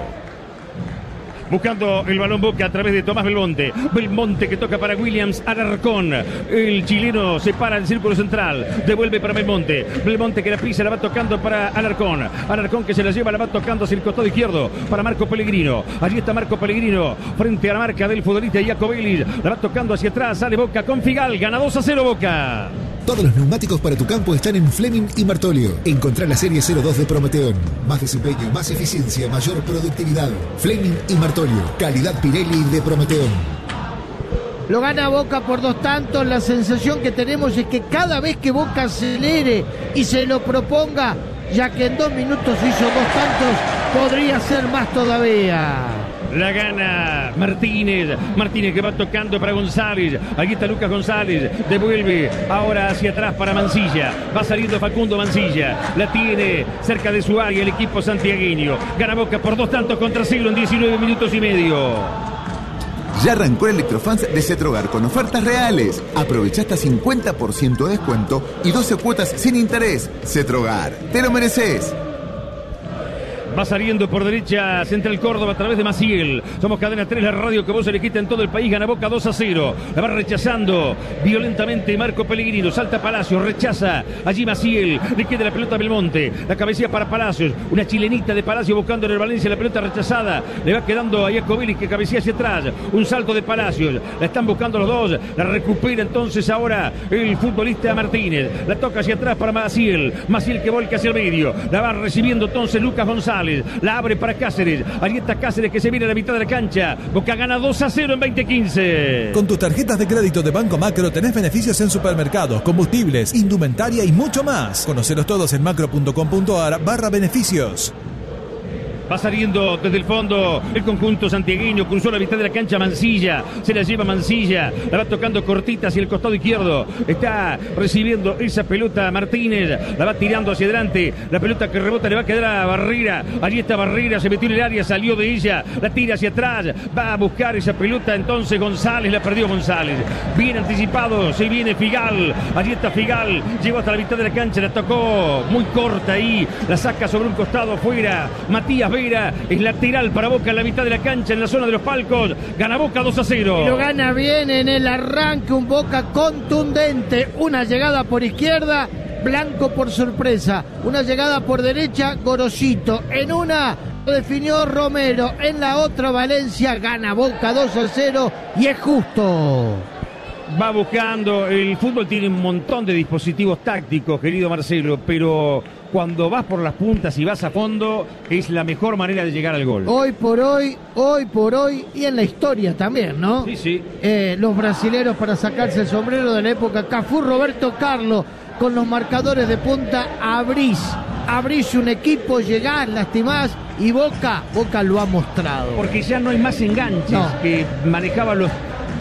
Buscando el balón Boca a través de Tomás Belmonte. Belmonte que toca para Williams Alarcón. El chileno se para en el círculo central. Devuelve para Belmonte. Belmonte que la pisa, la va tocando para Alarcón. Alarcón que se la lleva, la va tocando hacia el costado izquierdo para Marco Pellegrino. Allí está Marco Pellegrino frente a la marca del futbolista Jacobelli. La va tocando hacia atrás. Sale Boca con Figal. Gana dos a cero Boca. Todos los neumáticos para tu campo están en Fleming y Martolio. Encontrá la serie cero dos de Prometeón. Más desempeño, más eficiencia, mayor productividad. Fleming y Martolio. Calidad Pirelli de Prometeón. Lo gana Boca por dos tantos. La sensación que tenemos es que cada vez que Boca acelere y se lo proponga, ya que en dos minutos hizo dos tantos, podría ser más todavía. La gana Martínez. Martínez que va tocando para González. Aquí está Lucas González. Devuelve ahora hacia atrás para Mancilla. Va saliendo Facundo Mancilla. La tiene cerca de su área el equipo santiagueño. Gana Boca por dos tantos contra cero en diecinueve minutos y medio. Ya arrancó el Electrofans de Cetrogar con ofertas reales. Aprovecha hasta cincuenta por ciento de descuento y doce cuotas sin interés. Cetrogar, te lo mereces. Va saliendo por derecha Central Córdoba a través de Maciel. Somos Cadena tres, la radio que vos elegiste en todo el país. Gana Boca dos a cero. La va rechazando violentamente Marco Pellegrino. Salta Palacios, rechaza allí Maciel. Le queda la pelota a Belmonte. La cabecilla para Palacios. Una chilenita de Palacios buscando en el Valencia. La pelota rechazada. Le va quedando a Jacobelli que cabecea hacia atrás. Un salto de Palacios. La están buscando los dos. La recupera entonces ahora el futbolista Martínez. La toca hacia atrás para Maciel. Maciel que volca hacia el medio. La va recibiendo entonces Lucas González. La abre para Cáceres. Allí está Cáceres que se viene a la mitad de la cancha. Boca gana dos a cero en veinte quince. Con tus tarjetas de crédito de Banco Macro tenés beneficios en supermercados, combustibles, indumentaria y mucho más. Conocelos todos en macro punto com punto a r barra beneficios. Va saliendo desde el fondo el conjunto santiagueño. Cruzó la mitad de la cancha Mancilla. Se la lleva Mancilla. La va tocando cortita hacia el costado izquierdo. Está recibiendo esa pelota Martínez. La va tirando hacia adelante. La pelota que rebota le va a quedar a Barrera. Allí está Barrera. Se metió en el área. Salió de ella. La tira hacia atrás. Va a buscar esa pelota entonces González. La perdió González. Bien anticipado. Se viene Figal. Allí está Figal. Llegó hasta la mitad de la cancha. La tocó muy corta ahí. La saca sobre un costado afuera. Matías Vera. Es lateral para Boca en la mitad de la cancha, en la zona de los palcos. Gana Boca dos a cero. Y lo gana bien en el arranque, un Boca contundente. Una llegada por izquierda, Blanco por sorpresa. Una llegada por derecha, Gorosito. En una definió Romero. En la otra Valencia gana Boca dos a cero y es justo. Va buscando, el fútbol tiene un montón de dispositivos tácticos, querido Marcelo, pero cuando vas por las puntas y vas a fondo, es la mejor manera de llegar al gol. Hoy por hoy, hoy por hoy, y en la historia también, ¿no? Sí, sí. Eh, los brasileros para sacarse el sombrero de la época, Cafú, Roberto Carlos, con los marcadores de punta, abrís, abrís un equipo, llegás, lastimás, y Boca, Boca lo ha mostrado. Porque ya no hay más enganches no. que manejaba los...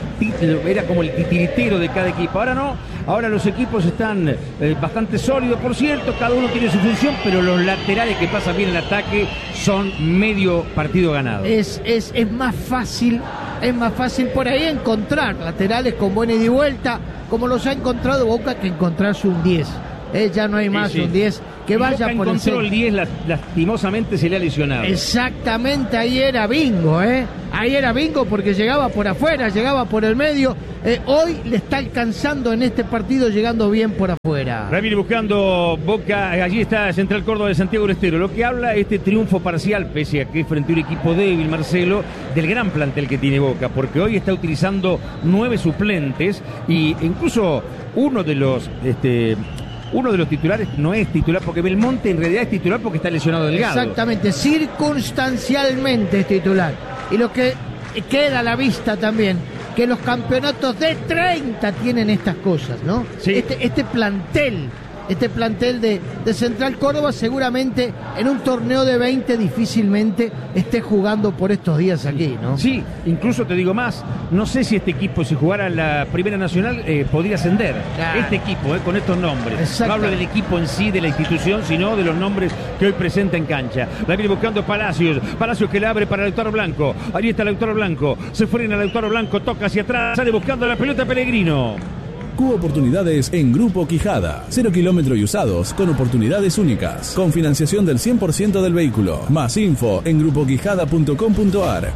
Era como el titiritero de cada equipo. Ahora no, ahora los equipos están eh, bastante sólidos, por cierto, cada uno tiene su función, pero los laterales que pasan bien el ataque son medio partido ganado. Es, es, es más fácil, es más fácil por ahí encontrar laterales con buena ida y vuelta, como los ha encontrado Boca, que encontrarse un diez. Eh, ya no hay más sí, sí. un diez que y vaya Boca por el encontró el diez, lastimosamente se le ha lesionado. Exactamente, ahí era bingo, ¿eh? Ahí era bingo porque llegaba por afuera, llegaba por el medio. Eh, hoy le está alcanzando en este partido, llegando bien por afuera. Ramírez buscando Boca, allí está Central Córdoba de Santiago del Estero. Lo que habla este triunfo parcial, pese a que es frente a un equipo débil, Marcelo, del gran plantel que tiene Boca, porque hoy está utilizando nueve suplentes y incluso uno de los... este Uno de los titulares no es titular, porque Belmonte en realidad es titular porque está lesionado Delgado. Exactamente, circunstancialmente es titular. Y lo que queda a la vista también, que los campeonatos de treinta tienen estas cosas, ¿no? Sí. Este, este plantel, este plantel de, de Central Córdoba seguramente en un torneo de veinte difícilmente esté jugando por estos días aquí, ¿no? Sí, incluso te digo más, no sé si este equipo, si jugara en la Primera Nacional, eh, podría ascender. Claro. Este equipo, eh, con estos nombres. No hablo del equipo en sí, de la institución, sino de los nombres que hoy presenta en cancha. La viene buscando Palacios, Palacios que le abre para Lautaro Blanco. Ahí está Lautaro Blanco, se frena Lautaro Blanco, toca hacia atrás, sale buscando la pelota Pellegrino. Cubo Oportunidades en Grupo Quijada. Cero kilómetro y usados con oportunidades únicas. Con financiación del cien por ciento del vehículo. Más info en grupo quijada punto com punto a r.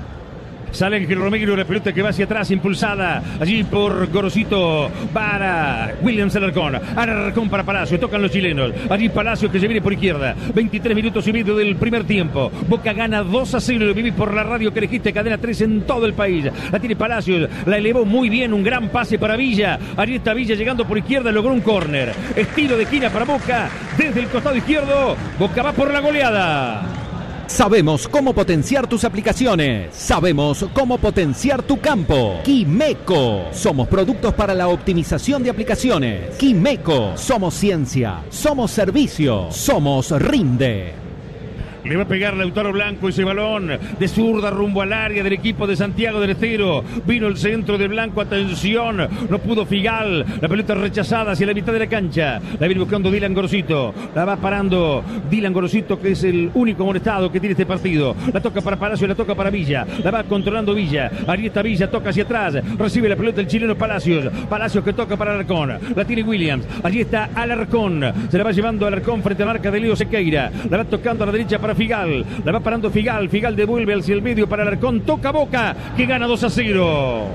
Sale Ángel Romero, la pelota que va hacia atrás, impulsada allí por Gorosito para Williams Alarcón. Alarcón para Palacio, tocan los chilenos. Allí Palacio que se viene por izquierda. veintitrés minutos y medio del primer tiempo. Boca gana dos a cero. Lo viví por la radio que elegiste, Cadena tres en todo el país. La tiene Palacios, la elevó muy bien. Un gran pase para Villa. Allí está Villa llegando por izquierda, logró un córner. Estilo de esquina para Boca. Desde el costado izquierdo, Boca va por la goleada. Sabemos cómo potenciar tus aplicaciones. Sabemos cómo potenciar tu campo. Quimeco. Somos productos para la optimización de aplicaciones. Quimeco. Somos ciencia. Somos servicio. Somos Rinde. Le va a pegar Lautaro Blanco ese balón de zurda rumbo al área del equipo de Santiago del Estero. Vino el centro de Blanco, atención, no pudo Figal. La pelota rechazada hacia la mitad de la cancha. La viene buscando Dylan Gorosito. La va parando Dylan Gorosito, que es el único molestado que tiene este partido. La toca para Palacio, la toca para Villa. La va controlando Villa. Ahí está Villa, toca hacia atrás. Recibe la pelota el chileno Palacios. Palacios que toca para Alarcón. La tiene Williams. Allí está Alarcón. Se la va llevando Alarcón frente a la marca de Leo Sequeira. La va tocando a la derecha para Figal, la va parando Figal, Figal devuelve hacia el medio para Alarcón, toca Boca, que gana dos a cero.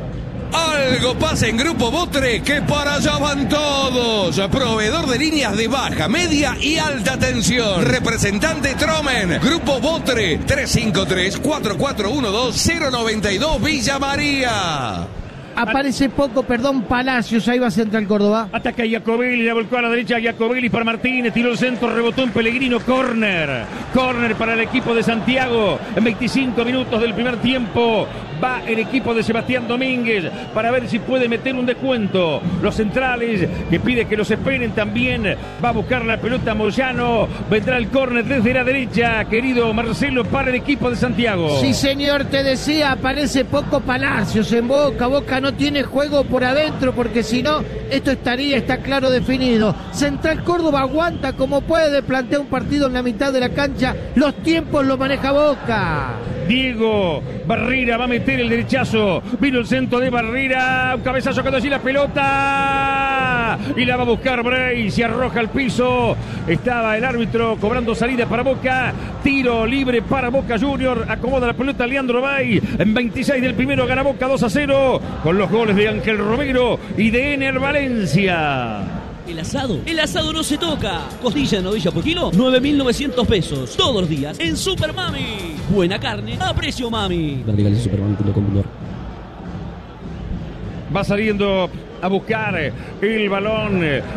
Algo pasa en Grupo Botre, que para allá van todos. Proveedor de líneas de baja, media y alta tensión. Representante Tromen. Grupo Botre, tres cinco tres, cuatro cuatro uno dos, cero nueve dos, Villa María. Aparece poco, perdón, Palacios, ahí va Central Córdoba. Ataca Iacobelli, la volcó a la derecha, Iacobelli para Martínez, tiró el centro, rebotó en Pellegrino, córner. Córner para el equipo de Santiago. En veinticinco minutos del primer tiempo va el equipo de Sebastián Domínguez para ver si puede meter un descuento. Los centrales, que pide que los esperen también, va a buscar la pelota Moyano. Vendrá el córner desde la derecha, querido Marcelo, para el equipo de Santiago. Sí, señor, te decía, aparece poco Palacios en Boca. Boca no tiene juego por adentro, porque si no, esto estaría, está claro definido. Central Córdoba aguanta como puede, plantea un partido en la mitad de la cancha, los tiempos lo maneja Boca. Diego Barrera va a meter el derechazo, vino el centro de Barrera, un cabezazo quedó allí la pelota y la va a buscar Bray, se arroja al piso, estaba el árbitro cobrando salida para Boca, tiro libre para Boca Junior, acomoda la pelota Leandro Bay, en veintiséis del primero gana Boca dos a cero, con los goles de Ángel Romero y de Ener Valencia. El asado, el asado no se toca. Costilla de novilla por kilo, nueve mil novecientos pesos. Todos los días en Super Mami. Buena carne a precio mami. Verticales supermami punto com punto a r. Va saliendo a buscar el balón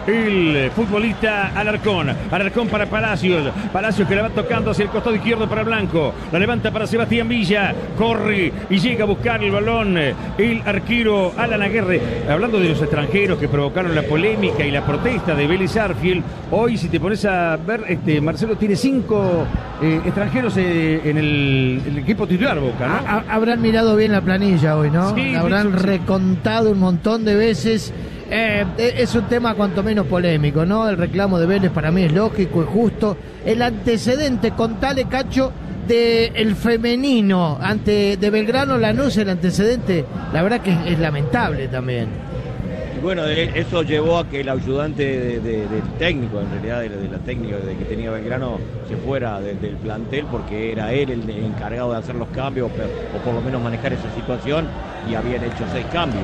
el futbolista Alarcón. Alarcón para Palacios. Palacios que la va tocando hacia el costado izquierdo para Blanco. La levanta para Sebastián Villa. Corre y llega a buscar el balón el arquero Alan Aguirre. Hablando de los extranjeros que provocaron la polémica y la protesta de Vélez Arfield, hoy si te pones a ver, este Marcelo tiene cinco eh, extranjeros eh, en el, el equipo titular Boca, ¿no? Ha, habrán mirado bien la planilla hoy, ¿no? Sí, la habrán sí, sí. recontado un montón de veces. Eh, es un tema cuanto menos polémico, ¿no? El reclamo de Vélez para mí es lógico y justo. El antecedente, contale, Cacho, de el femenino ante de Belgrano Lanús, el antecedente, la verdad que es, es lamentable también. Y bueno, eso llevó a que el ayudante de, de, del técnico, en realidad de, de la técnica de que tenía Belgrano, se fuera de, del plantel porque era él el encargado de hacer los cambios o por lo menos manejar esa situación, y habían hecho seis cambios.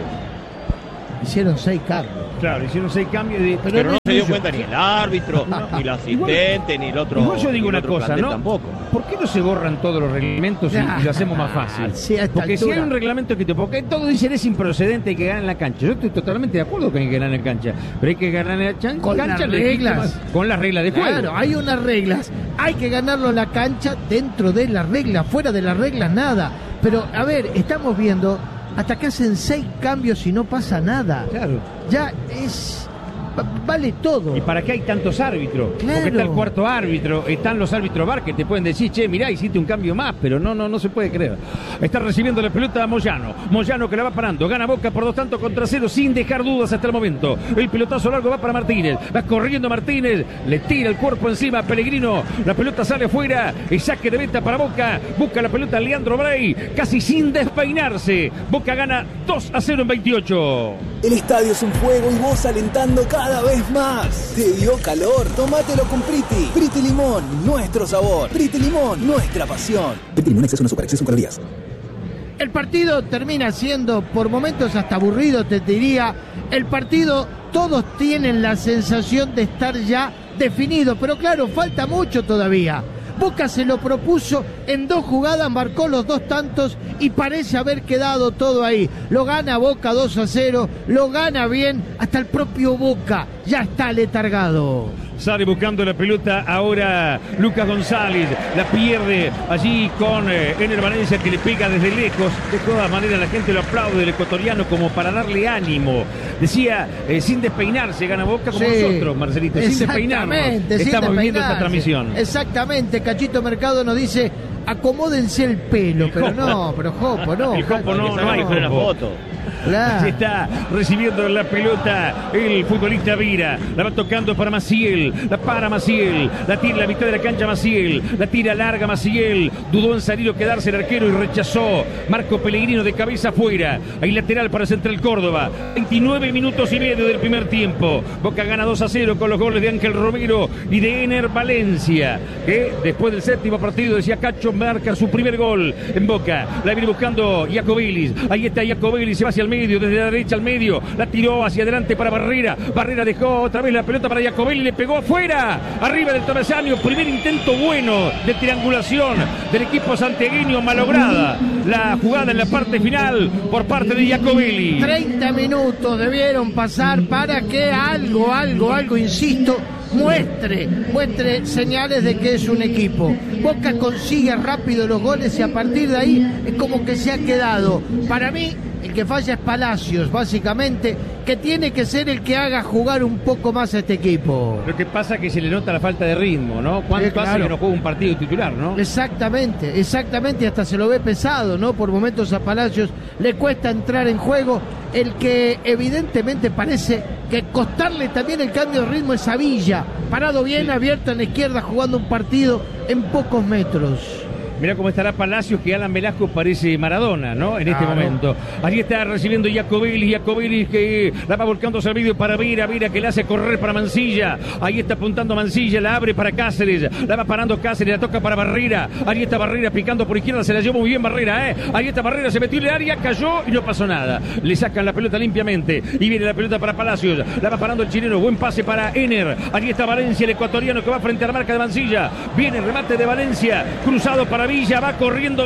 Hicieron seis cambios. Claro, hicieron seis cambios. De... Pero, Pero no se dio cuenta ni el árbitro, no, ni el asistente, igual, ni el otro. Igual yo digo una cosa, ¿no? Tampoco. ¿Por qué no se borran todos los reglamentos y, y lo hacemos más fácil? Sí, porque altura. si hay un reglamento que te... Porque todos dicen es improcedente que ganar en la cancha. Yo estoy totalmente de acuerdo con que hay que ganar en la cancha. Pero hay que ganar en la cancha. Con cancha las reglas. Con las reglas de juego. Claro, hay unas reglas. Hay que ganarlo en la cancha dentro de las reglas. Fuera de las reglas, nada. Pero, a ver, estamos viendo... Hasta que hacen seis cambios y no pasa nada. Claro. Ya es... Vale todo. ¿Y para qué hay tantos árbitros? Claro. Porque está el cuarto árbitro, están los árbitros V A R que te pueden decir, che, mirá, hiciste un cambio más, pero no, no, no se puede creer. Está recibiendo la pelota a Moyano. Moyano que la va parando, gana Boca por dos tantos contra cero, sin dejar dudas hasta el momento. El pelotazo largo va para Martínez, va corriendo Martínez, le tira el cuerpo encima a Pellegrino, la pelota sale afuera, el saque de meta para Boca, busca la pelota Leandro Bray, casi sin despeinarse. Boca gana dos a cero en veintiocho. El estadio es un fuego y vos alentando cada vez más. ¿Te dio calor? Tómatelo con Priti. Priti Limón, nuestro sabor. Priti Limón, nuestra pasión. Priti Limón, exceso no super, exceso en calorías. El partido termina siendo, por momentos hasta aburrido, te diría. El partido, todos tienen la sensación de estar ya definido. Pero claro, falta mucho todavía. Boca se lo propuso en dos jugadas, marcó los dos tantos y parece haber quedado todo ahí. Lo gana Boca dos a cero, lo gana bien, hasta el propio Boca ya está letargado. Sale buscando la pelota ahora Lucas González, la pierde allí con eh, Ener Valencia, que le pega desde lejos. De todas maneras la gente lo aplaude, el ecuatoriano, como para darle ánimo. Decía, eh, sin despeinarse gana Boca, como sí, nosotros, Marcelito, sin despeinarnos. Sin Estamos viendo esta transmisión. Exactamente, Cachito Mercado nos dice, acomódense el pelo, el pero jopo. no, pero Jopo, no. El Jopo no, no, no hay una foto. Claro. Se está recibiendo la pelota el futbolista Vira, la va tocando para Maciel, la para Maciel, la tira a la mitad de la cancha Maciel, la tira larga Maciel, dudó en salir o quedarse el arquero y rechazó. Marco Pellegrino de cabeza afuera, hay lateral para Central Córdoba. veintinueve minutos y medio del primer tiempo. Boca gana dos a cero con los goles de Ángel Romero y de Ener Valencia, que después del séptimo partido, decía Cacho, marca su primer gol en Boca. La viene buscando Iacovilis, ahí está Iacovilis, se va hacia el medio, desde la derecha al medio, la tiró hacia adelante para Barrera, Barrera dejó otra vez la pelota para Iacovilis, le pegó afuera, arriba del travesaño, primer intento bueno de triangulación del equipo santiagueño, malograda la jugada en la parte final por parte de Iacovilis. treinta minutos debieron pasar para que algo, algo, algo, insisto, muestre, muestre señales de que es un equipo. Boca consigue rápido los goles y a partir de ahí es como que se ha quedado. Para mí, el que falla es Palacios, básicamente, que tiene que ser el que haga jugar un poco más a este equipo. Lo que pasa es que se le nota la falta de ritmo, ¿no? ¿Cuánto sí, claro. hace que no juega un partido titular, no? Exactamente, exactamente, hasta se lo ve pesado, ¿no? Por momentos a Palacios le cuesta entrar en juego. El que evidentemente parece que costarle también el cambio de ritmo es Villa, parado bien, sí. abierto en la izquierda, jugando un partido en pocos metros. Mirá cómo estará Palacios, que Alan Velasco parece Maradona, ¿no? En este claro. momento. Allí está recibiendo Jacobelli, Jacobelli que la va volcando hacia el medio para Vera, Vera que le hace correr para Mancilla. Ahí está apuntando Mancilla, la abre para Cáceres, la va parando Cáceres, la toca para Barrera. Ahí está Barrera picando por izquierda, se la llevó muy bien Barrera, ¿eh? Ahí está Barrera, se metió en el área, cayó y no pasó nada. Le sacan la pelota limpiamente y viene la pelota para Palacios. La va parando el chileno, buen pase para Ener. Allí está Valencia, el ecuatoriano que va frente a la marca de Mancilla. Viene el remate de Valencia, cruzado para Villa, va corriendo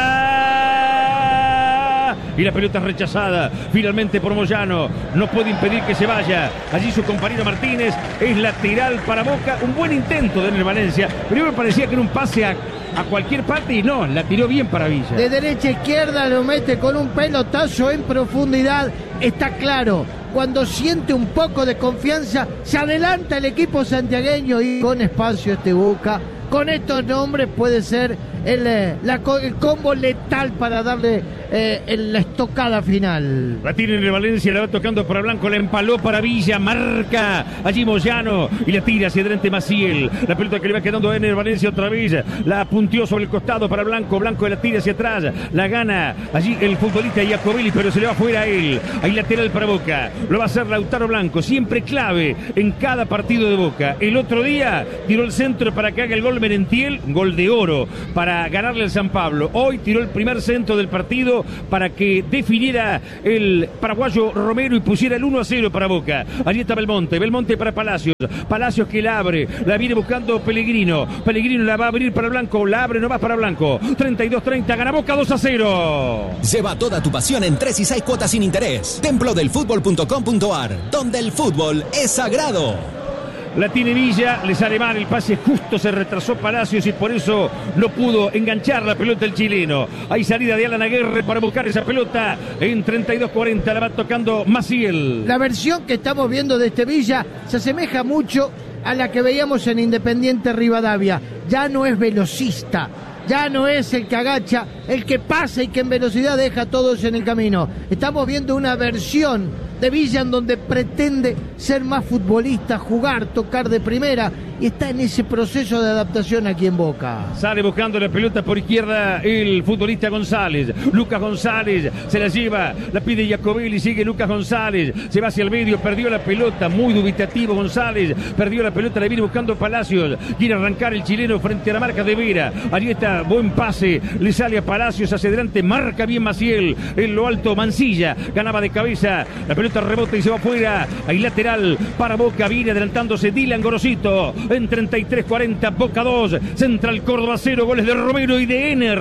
Villa. Y la pelota es rechazada finalmente por Moyano. No puede impedir que se vaya. Allí su compañero Martínez, es lateral para Boca. Un buen intento de Ener Valencia, pero me parecía que era un pase a a cualquier parte y no, la tiró bien para Villa. De derecha a izquierda lo mete con un pelotazo en profundidad. Está claro, cuando siente un poco de confianza, se adelanta el equipo santiagueño y con espacio este Boca. Con estos nombres puede ser el, la, el combo letal para darle eh, la estocada final. La tiene en Valencia, la va tocando para Blanco, la empaló para Villa, marca allí Moyano y la tira hacia adelante Maciel. La pelota que le va quedando a Ener Valencia otra vez, la apuntió sobre el costado para Blanco, Blanco la tira hacia atrás, la gana allí el futbolista Jacobelli, pero se le va fuera a él. Ahí lateral para Boca, lo va a hacer Lautaro Blanco, siempre clave en cada partido de Boca. El otro día tiró el centro para que haga el gol Merentiel, gol de oro para ganarle al San Pablo. Hoy tiró el primer centro del partido para que definiera el paraguayo Romero y pusiera el uno a cero para Boca. Allí está Belmonte, Belmonte para Palacios, Palacios que la abre, la viene buscando Pellegrino, Pellegrino la va a abrir para Blanco, la abre, no va para Blanco, treinta y dos treinta, gana Boca dos a cero. Lleva toda tu pasión en tres y seis cuotas sin interés. templo del fútbol punto com punto ar, donde el fútbol es sagrado. La tiene Villa, le sale mal el pase, justo se retrasó Palacios y por eso no pudo enganchar la pelota el chileno. Hay salida de Alan Aguirre para buscar esa pelota en treinta y dos cuarenta, la va tocando Maciel. La versión que estamos viendo de este Villa se asemeja mucho a la que veíamos en Independiente Rivadavia. Ya no es velocista, ya no es el que agacha, el que pasa y que en velocidad deja a todos en el camino. Estamos viendo una versión de Villa en donde pretende ser más futbolista, jugar, tocar de primera y está en ese proceso de adaptación aquí en Boca. Sale buscando la pelota por izquierda el futbolista González. Lucas González se la lleva, la pide Jacobelli, sigue Lucas González, se va hacia el medio, perdió la pelota, muy dubitativo González, perdió la pelota, la viene buscando Palacios, quiere arrancar el chileno frente a la marca de Vera. Allí está, buen pase, le sale a Palacios hacia adelante, marca bien Maciel, en lo alto Mancilla, ganaba de cabeza, la pelota rebota y se va afuera. Ahí lateral para Boca, viene adelantándose Dylan Gorosito en treinta y tres cuarenta, Boca dos, Central Córdoba cero, goles de Romero y de Ener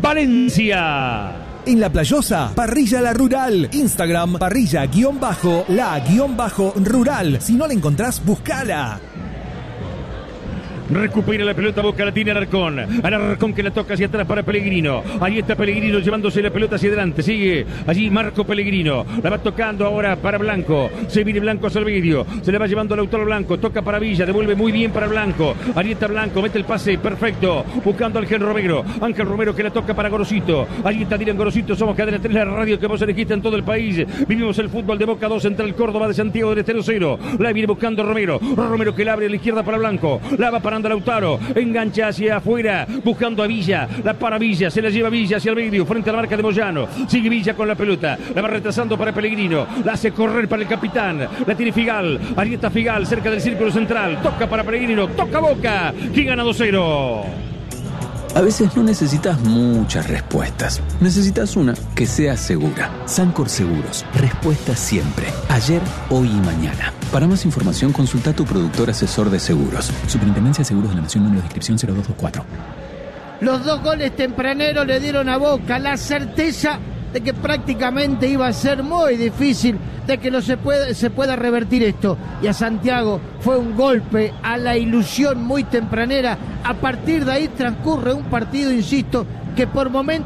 Valencia. En La Playosa, Parrilla La Rural. Instagram, parrilla-la-rural. Si no la encontrás, buscala. Recupera la pelota Boca, la tiene Alarcón. Alarcón que la toca hacia atrás para Pellegrino. Ahí está Pellegrino llevándose la pelota hacia adelante. Sigue allí Marco Pellegrino. La va tocando ahora para Blanco. Se viene Blanco hacia el medio. Se le va llevando a Lautaro Blanco. Toca para Villa. Devuelve muy bien para Blanco. Ahí está Blanco. Mete el pase perfecto. Buscando a Ángel Romero. Ángel Romero que la toca para Gorosito. Ahí está Dylan Gorosito. Somos Cadena tres, la radio que vos elegiste en todo el país. Vivimos el fútbol de Boca dos, Central Córdoba de Santiago del Estero cero. La viene buscando Romero. Romero que la abre a la izquierda para Blanco. La va parando Lautaro. Engancha hacia afuera, buscando a Villa, la para Villa, se la lleva Villa hacia el medio, frente a la marca de Moyano, sigue Villa con la pelota, la va retrasando para Pellegrino, la hace correr para el capitán, la tiene Figal, ahí está Figal, cerca del círculo central, toca para Pellegrino, toca Boca, que gana dos cero. A veces no necesitas muchas respuestas, necesitas una que sea segura. Sancor Seguros, respuesta siempre, ayer, hoy y mañana. Para más información consulta a tu productor asesor de seguros. Superintendencia de Seguros de la Nación, número de inscripción cero dos dos cuatro. Los dos goles tempraneros le dieron a Boca la certeza de que prácticamente iba a ser muy difícil de que no se pueda, se pueda revertir esto. Y a Santiago fue un golpe a la ilusión muy tempranera. A partir de ahí transcurre un partido, insisto, que por momentos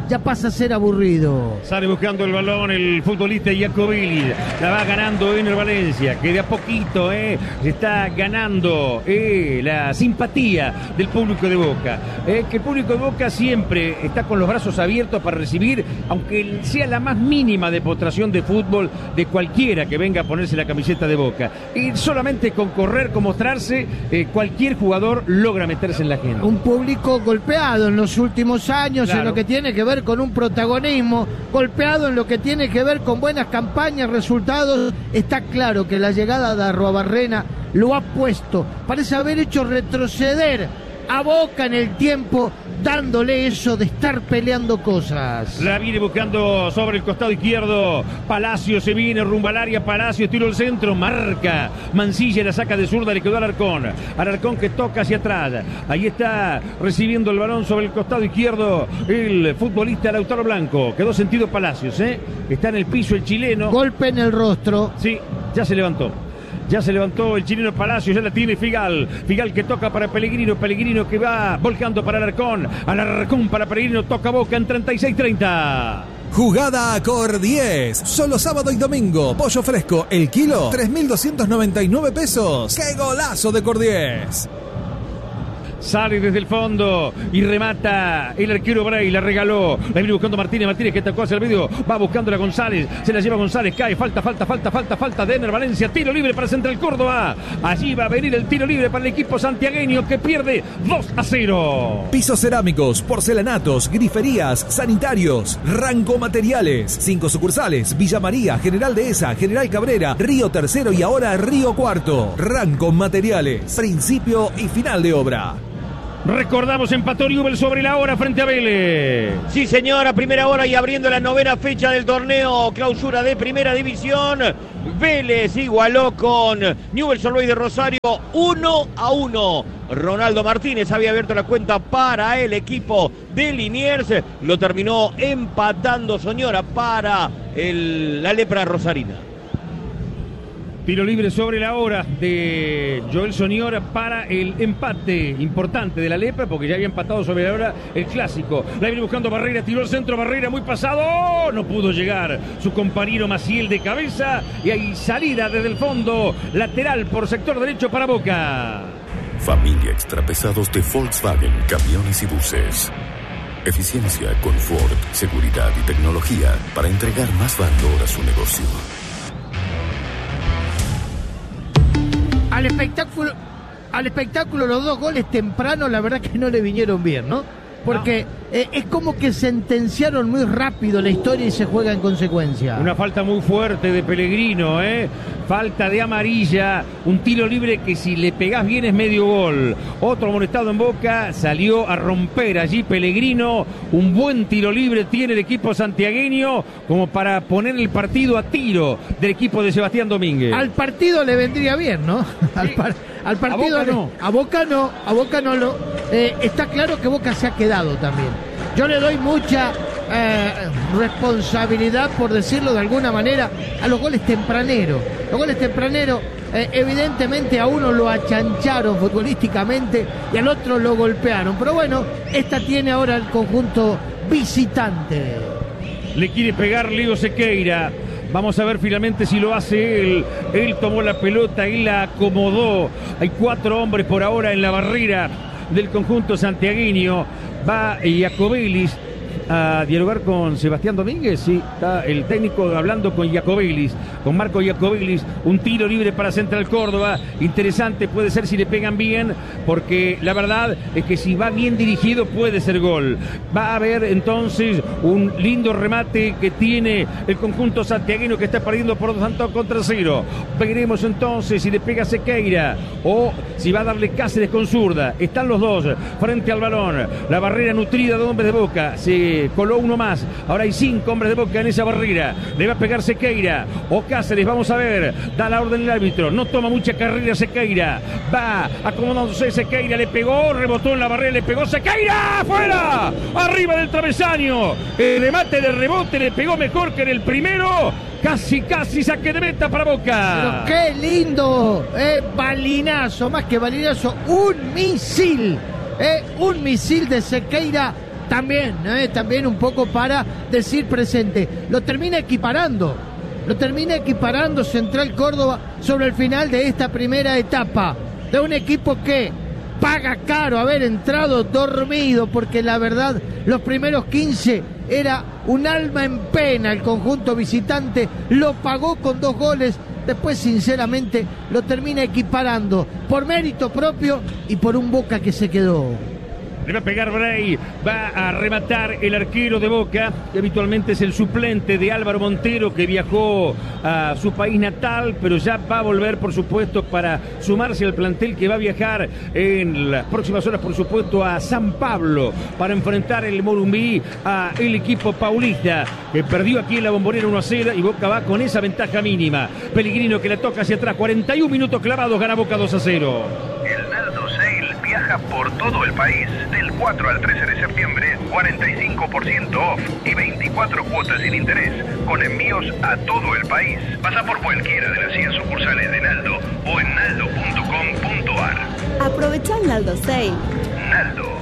ya pasa a ser aburrido. Sale buscando el balón el futbolista Iacobelli. La va ganando Ener Valencia, que de a poquito eh, se está ganando eh, la simpatía del público de Boca. Eh, que el público de Boca siempre está con los brazos abiertos para recibir, aunque sea la más mínima demostración de fútbol de cualquiera que venga a ponerse la camiseta de Boca. Y solamente con correr, con mostrarse, eh, cualquier jugador logra meterse en la agenda. Un público golpeado en los últimos años, claro, en lo que tiene que ver con un protagonismo, golpeado en lo que tiene que ver con buenas campañas, resultados. Está claro que la llegada de Arruabarrena lo ha puesto, parece haber hecho retroceder a Boca en el tiempo, dándole eso de estar peleando cosas. La viene buscando sobre el costado izquierdo. Palacio se viene rumbo al área. Palacio tiro al centro. Marca. Mancilla la saca de zurda. Le quedó al Alarcón. Alarcón que toca hacia atrás. Ahí está recibiendo el balón sobre el costado izquierdo el futbolista Lautaro Blanco. Quedó sentido Palacios, ¿eh? Está en el piso el chileno. Golpe en el rostro. Sí, ya se levantó. Ya se levantó el chileno Palacio, ya la tiene Figal. Figal que toca para Pellegrino. Pellegrino que va volcando para Alarcón. Alarcón para Pellegrino. Toca Boca en treinta y seis treinta. Jugada Cor diez. Solo sábado y domingo. Pollo fresco, el kilo, tres mil doscientos noventa y nueve pesos. ¡Qué golazo de Cor diez! Sale desde el fondo y remata el arquero Bray, la regaló. La viene buscando Martínez, Martínez que tocó hacia el medio. Va buscándola González, se la lleva González, cae, falta, falta, falta, falta, falta de Ener Valencia. Tiro libre para Central Córdoba. Allí va a venir el tiro libre para el equipo santiagueño que pierde dos a cero. Pisos cerámicos, porcelanatos, griferías, sanitarios, Ranco Materiales. Cinco sucursales: Villa María, General Dehesa, General Cabrera, Río Tercero y ahora Río Cuarto. Ranco Materiales, principio y final de obra. Recordamos, empató Newell's sobre la hora frente a Vélez. Sí, señora, primera hora y abriendo la novena fecha del torneo clausura de Primera División. Vélez igualó con Newell's Old Boys de Rosario uno a uno. Ronaldo Martínez había abierto la cuenta para el equipo de Liniers. Lo terminó empatando, señora, para el, la lepra rosarina. Tiro libre sobre la hora de Joel Soniora para el empate importante de la Lepra, porque ya había empatado sobre la hora el clásico. La viene buscando Barreira, tiró el centro, Barreira muy pasado, no pudo llegar su compañero Maciel de cabeza, y hay salida desde el fondo, lateral por sector derecho para Boca. Familia Extrapesados de Volkswagen Camiones y Buses. Eficiencia, confort, seguridad y tecnología para entregar más valor a su negocio. Al espectáculo, al espectáculo los dos goles tempranos, la verdad que no le vinieron bien, ¿no? Porque no. eh, es como que sentenciaron muy rápido la historia y se juega en consecuencia. Una falta muy fuerte de Pellegrino, ¿eh? Falta de amarilla, un tiro libre que si le pegás bien es medio gol. Otro amonestado en Boca, salió a romper allí Pellegrino. Un buen tiro libre tiene el equipo santiagueño como para poner el partido a tiro del equipo de Sebastián Domínguez. Al partido le vendría bien, ¿no? Sí. Al, par, al partido a Boca no. A Boca no, a Boca no lo... Eh, está claro que Boca se ha quedado también. Yo le doy mucha eh, responsabilidad, por decirlo de alguna manera, a los goles tempraneros. Los goles tempraneros, eh, evidentemente a uno lo achancharon futbolísticamente y al otro lo golpearon. Pero bueno, esta tiene ahora el conjunto visitante. Le quiere pegar Leo Sequeira. Vamos a ver finalmente si lo hace él. Él tomó la pelota y la acomodó. Hay cuatro hombres por ahora en la barrera del conjunto santiagueño. Va Iacobelis a dialogar con Sebastián Domínguez. Sí, está el técnico hablando con Iacobelis, con Marco Iacobelis. Un tiro libre para Central Córdoba. Interesante puede ser si le pegan bien, porque la verdad es que si va bien dirigido puede ser gol. Va a haber entonces un lindo remate que tiene el conjunto santiaguino, que está perdiendo por dos tantos contra cero. Veremos entonces si le pega Sequeira o si va a darle Cáceres con zurda. Están los dos frente al balón. La barrera nutrida de hombres de Boca. Se coló uno más. Ahora hay cinco hombres de Boca en esa barrera. Le va a pegar Sequeira o Cáceres. Vamos a ver. Da la orden el árbitro. No toma mucha carrera Sequeira. Va acomodándose Sequeira. Le pegó. Rebotó en la barrera. Le pegó Sequeira. ¡Fuera! Arriba del travesaño. El remate de rebote le pegó mejor que en el primero. Casi, casi saque de meta para Boca. Pero qué lindo. Eh, balinazo. Más que balinazo. Un misil. Eh, un misil de Sequeira También, ¿eh? También un poco para decir presente. Lo termina equiparando. Lo termina equiparando Central Córdoba sobre el final de esta primera etapa. De un equipo que paga caro haber entrado dormido, porque la verdad, los primeros quince era un alma en pena. El conjunto visitante lo pagó con dos goles. Después, sinceramente, lo termina equiparando por mérito propio y por un Boca que se quedó. Le va a pegar Bray, va a rematar el arquero de Boca, que habitualmente es el suplente de Álvaro Montero, que viajó a su país natal, pero ya va a volver, por supuesto, para sumarse al plantel que va a viajar en las próximas horas, por supuesto, a San Pablo, para enfrentar el Morumbí a el equipo paulista, que perdió aquí en la Bombonera uno a cero, y Boca va con esa ventaja mínima. Pellegrino que le toca hacia atrás, cuarenta y un minutos clavados, gana Boca dos a cero. El Naldo Sale viaja por todo el país del cuatro al trece de septiembre, cuarenta y cinco por ciento off y veinticuatro cuotas sin interés, con envíos a todo el país. Pasa por cualquiera de las cien sucursales de Naldo o en naldo punto com punto ar. Aprovecha el Naldo Sale. Naldo.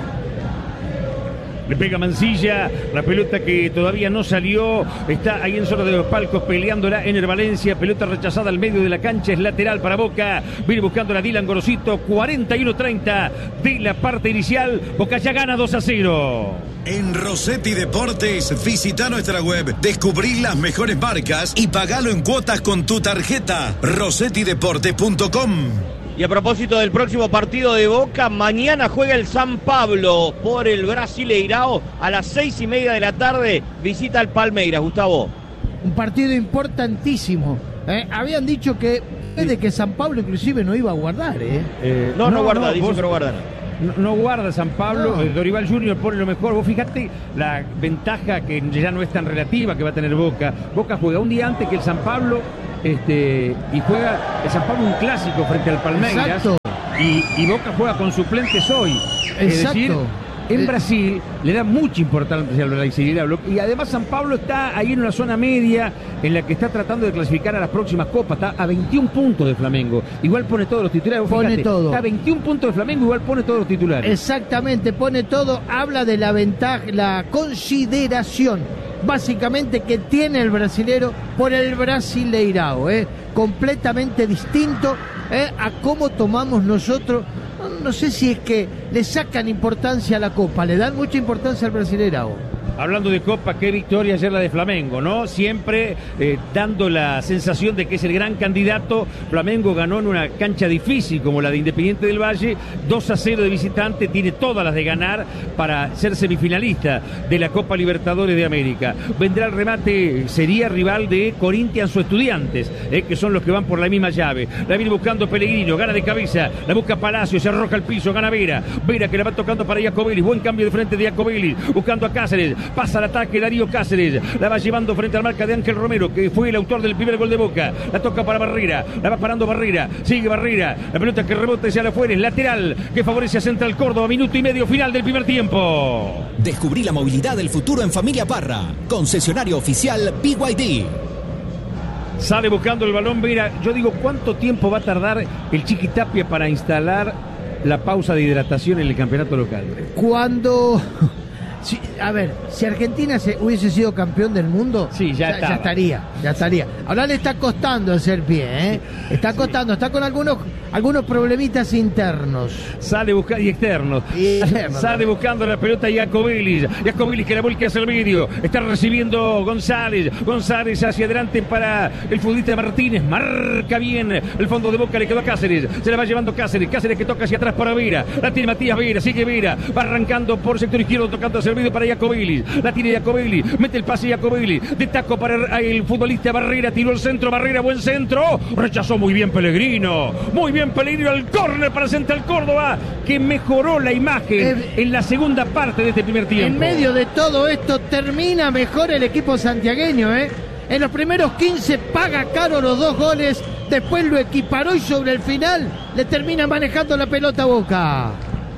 Le pega Mancilla, la pelota que todavía no salió, está ahí en zona de los palcos peleándola Ener Valencia, pelota rechazada al medio de la cancha, es lateral para Boca, viene buscando a Dylan Gorosito, cuarenta y uno treinta de la parte inicial, Boca ya gana dos a cero. En Rossetti Deportes, visita nuestra web, descubrí las mejores marcas y pagalo en cuotas con tu tarjeta, rossetti deportes punto com. Y a propósito del próximo partido de Boca, mañana juega el San Pablo por el Brasileirao a las seis y media de la tarde. Visita al Palmeiras, Gustavo. Un partido importantísimo. ¿eh? Habían dicho que de que San Pablo inclusive no iba a guardar. ¿eh? Eh, no, no, no guarda, no, dice vos, que no guarda. No, no guarda San Pablo, no. Dorival Junior pone lo mejor. Vos fíjate la ventaja que ya no es tan relativa que va a tener Boca. Boca juega un día antes que el San Pablo. Este, y juega el San Pablo un clásico frente al Palmeiras. Y, y Boca juega con suplentes hoy. Exacto. Es decir, en Brasil le da mucha importancia al Brasileirao. Y además San Pablo está ahí en una zona media en la que está tratando de clasificar a las próximas copas. Está a veintiún puntos de Flamengo. Igual pone todos los titulares. Pone fíjate, todo. Está a veintiún puntos de Flamengo, igual pone todos los titulares. Exactamente, pone todo. Habla de la ventaja, la consideración básicamente que tiene el brasilero por el Brasileirao, ¿eh? completamente distinto ¿eh? a cómo tomamos nosotros. No, no sé si es que le sacan importancia a la Copa, le dan mucha importancia al Brasileirao. Hablando de Copa, qué victoria ayer la de Flamengo, ¿no? Siempre eh, dando la sensación de que es el gran candidato. Flamengo ganó en una cancha difícil como la de Independiente del Valle, dos a cero de visitante, tiene todas las de ganar para ser semifinalista de la Copa Libertadores de América. Vendrá el remate, sería rival de Corinthians o Estudiantes, eh, que son los que van por la misma llave. La viene buscando Pellegrino, gana de cabeza, la busca Palacio, se arroja al piso, gana Vera. Vera que la va tocando para Jacobelli, buen cambio de frente de Jacobelli, buscando a Cáceres. Pasa al ataque Darío Cáceres, la va llevando frente a la marca de Ángel Romero, que fue el autor del primer gol de Boca. La toca para Barrera, la va parando Barrera, sigue Barrera, la pelota que rebota hacia afuera, es lateral, que favorece a Central Córdoba, minuto y medio final del primer tiempo. Descubrí la movilidad del futuro en Familia Parra, concesionario oficial B Y D. Sale buscando el balón Vera. Yo digo, ¿cuánto tiempo va a tardar el Chiqui Tapia para instalar la pausa de hidratación en el campeonato local? Cuando... Sí, a ver, si Argentina se hubiese sido campeón del mundo, sí, ya, ya, ya estaría, ya estaría. Ahora le está costando hacer pie, ¿eh? Está costando, está con algunos algunos problemitas internos. Sale buscando y externos. Y externos Sale ¿no? buscando la pelota Jacobelli. Jacobelli que la vuelque hacia el medio. Está recibiendo González. González hacia adelante para el futbolista Martínez. Marca bien el fondo de Boca, le quedó a Cáceres. Se la va llevando Cáceres. Cáceres que toca hacia atrás para Vera. La tiene Matías Vera, sigue Vera. Va arrancando por sector izquierdo, tocando hacia el medio para Jacobelli. La tiene Jacobelli. Mete el pase Jacobelli. De taco para el futbolista Barrera. Tiró el centro. Barrera, buen centro. Rechazó muy bien Pellegrino. Muy bien Pellegrino al córner para Central Córdoba, que mejoró la imagen eh, en la segunda parte de este primer tiempo. En medio de todo esto termina mejor el equipo santiagueño, ¿eh? En los primeros quince paga caro los dos goles, después lo equiparó y sobre el final le termina manejando la pelota a Boca.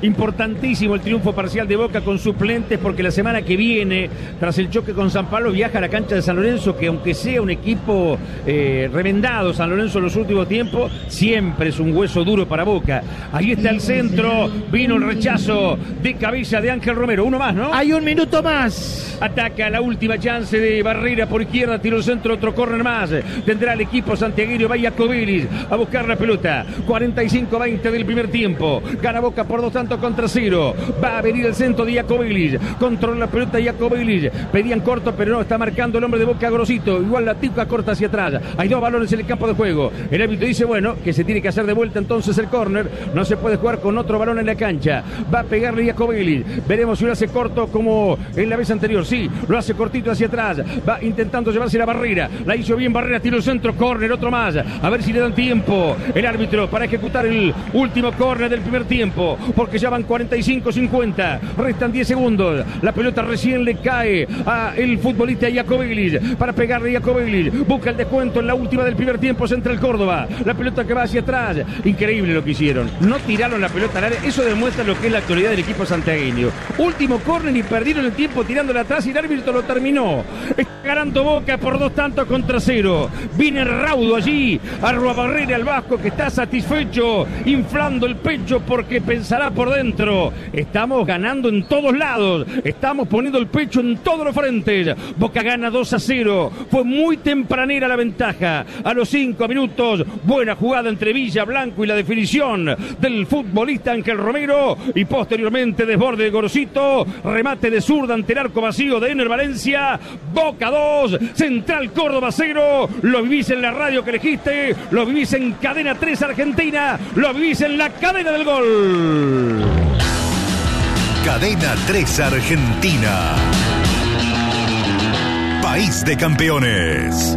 Importantísimo el triunfo parcial de Boca con suplentes, porque la semana que viene, tras el choque con San Pablo, viaja a la cancha de San Lorenzo, que aunque sea un equipo eh, remendado, San Lorenzo en los últimos tiempos, siempre es un hueso duro para Boca. Ahí está el centro, vino el rechazo de cabeza de Ángel Romero. Uno más, ¿no? Hay un minuto más. Ataca la última chance de Barrera por izquierda, tiró el centro, otro córner más. Tendrá el equipo santiagueño, va Iacovilis a buscar la pelota. cuarenta y cinco a veinte del primer tiempo. Gana Boca por dos tantos contra cero. Va a venir el centro de Iacovilis. Controla la pelota Iacovilis. Pedían corto, pero no, está marcando el hombre de Boca, Grosito. Igual la tica corta hacia atrás. Hay dos balones en el campo de juego. El árbitro dice, bueno, que se tiene que hacer de vuelta entonces el córner. No se puede jugar con otro balón en la cancha. Va a pegarle Iacovilis. Veremos si lo hace corto como en la vez anterior. Sí, lo hace cortito hacia atrás. Va intentando llevarse la Barrera. La hizo bien Barrera, tiró el centro, córner, otro más. A ver si le dan tiempo el árbitro para ejecutar el último córner del primer tiempo, porque ya van cuarenta y cinco cincuenta. Restan diez segundos. La pelota recién le cae a el futbolista Iacovilis para pegarle a Iacovilis. Busca el descuento en la última del primer tiempo. Central Córdoba. La pelota que va hacia atrás. Increíble lo que hicieron. No tiraron la pelota al área. Eso demuestra lo que es la actualidad del equipo santiagueño. Último córner y perdieron el tiempo tirándola atrás y el árbitro lo terminó. Está ganando Boca por dos tantos contra cero. Viene raudo allí Arrua Barrera, el vasco, que está satisfecho, inflando el pecho porque pensará por dentro: estamos ganando en todos lados, estamos poniendo el pecho en todos los frentes. Boca gana dos a cero. Fue muy tempranera la ventaja. A los cinco minutos, buena jugada entre Villa, Blanco y la definición del futbolista Ángel Romero, y posteriormente desborde de Gorosito, remate de zurda ante el arco vacío de Ener Valencia. Boca dos, Central Córdoba cero. Lo vivís en la radio que elegiste, lo vivís en Cadena tres Argentina, lo vivís en la cadena del gol. Cadena tres Argentina. País de campeones.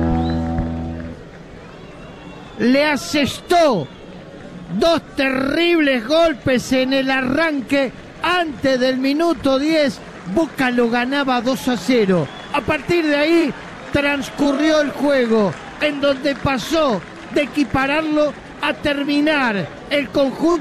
Le asestó dos terribles golpes en el arranque antes del minuto diez. Boca lo ganaba dos a cero. A partir de ahí transcurrió el juego, en donde pasó de equipararlo a terminar el conjunto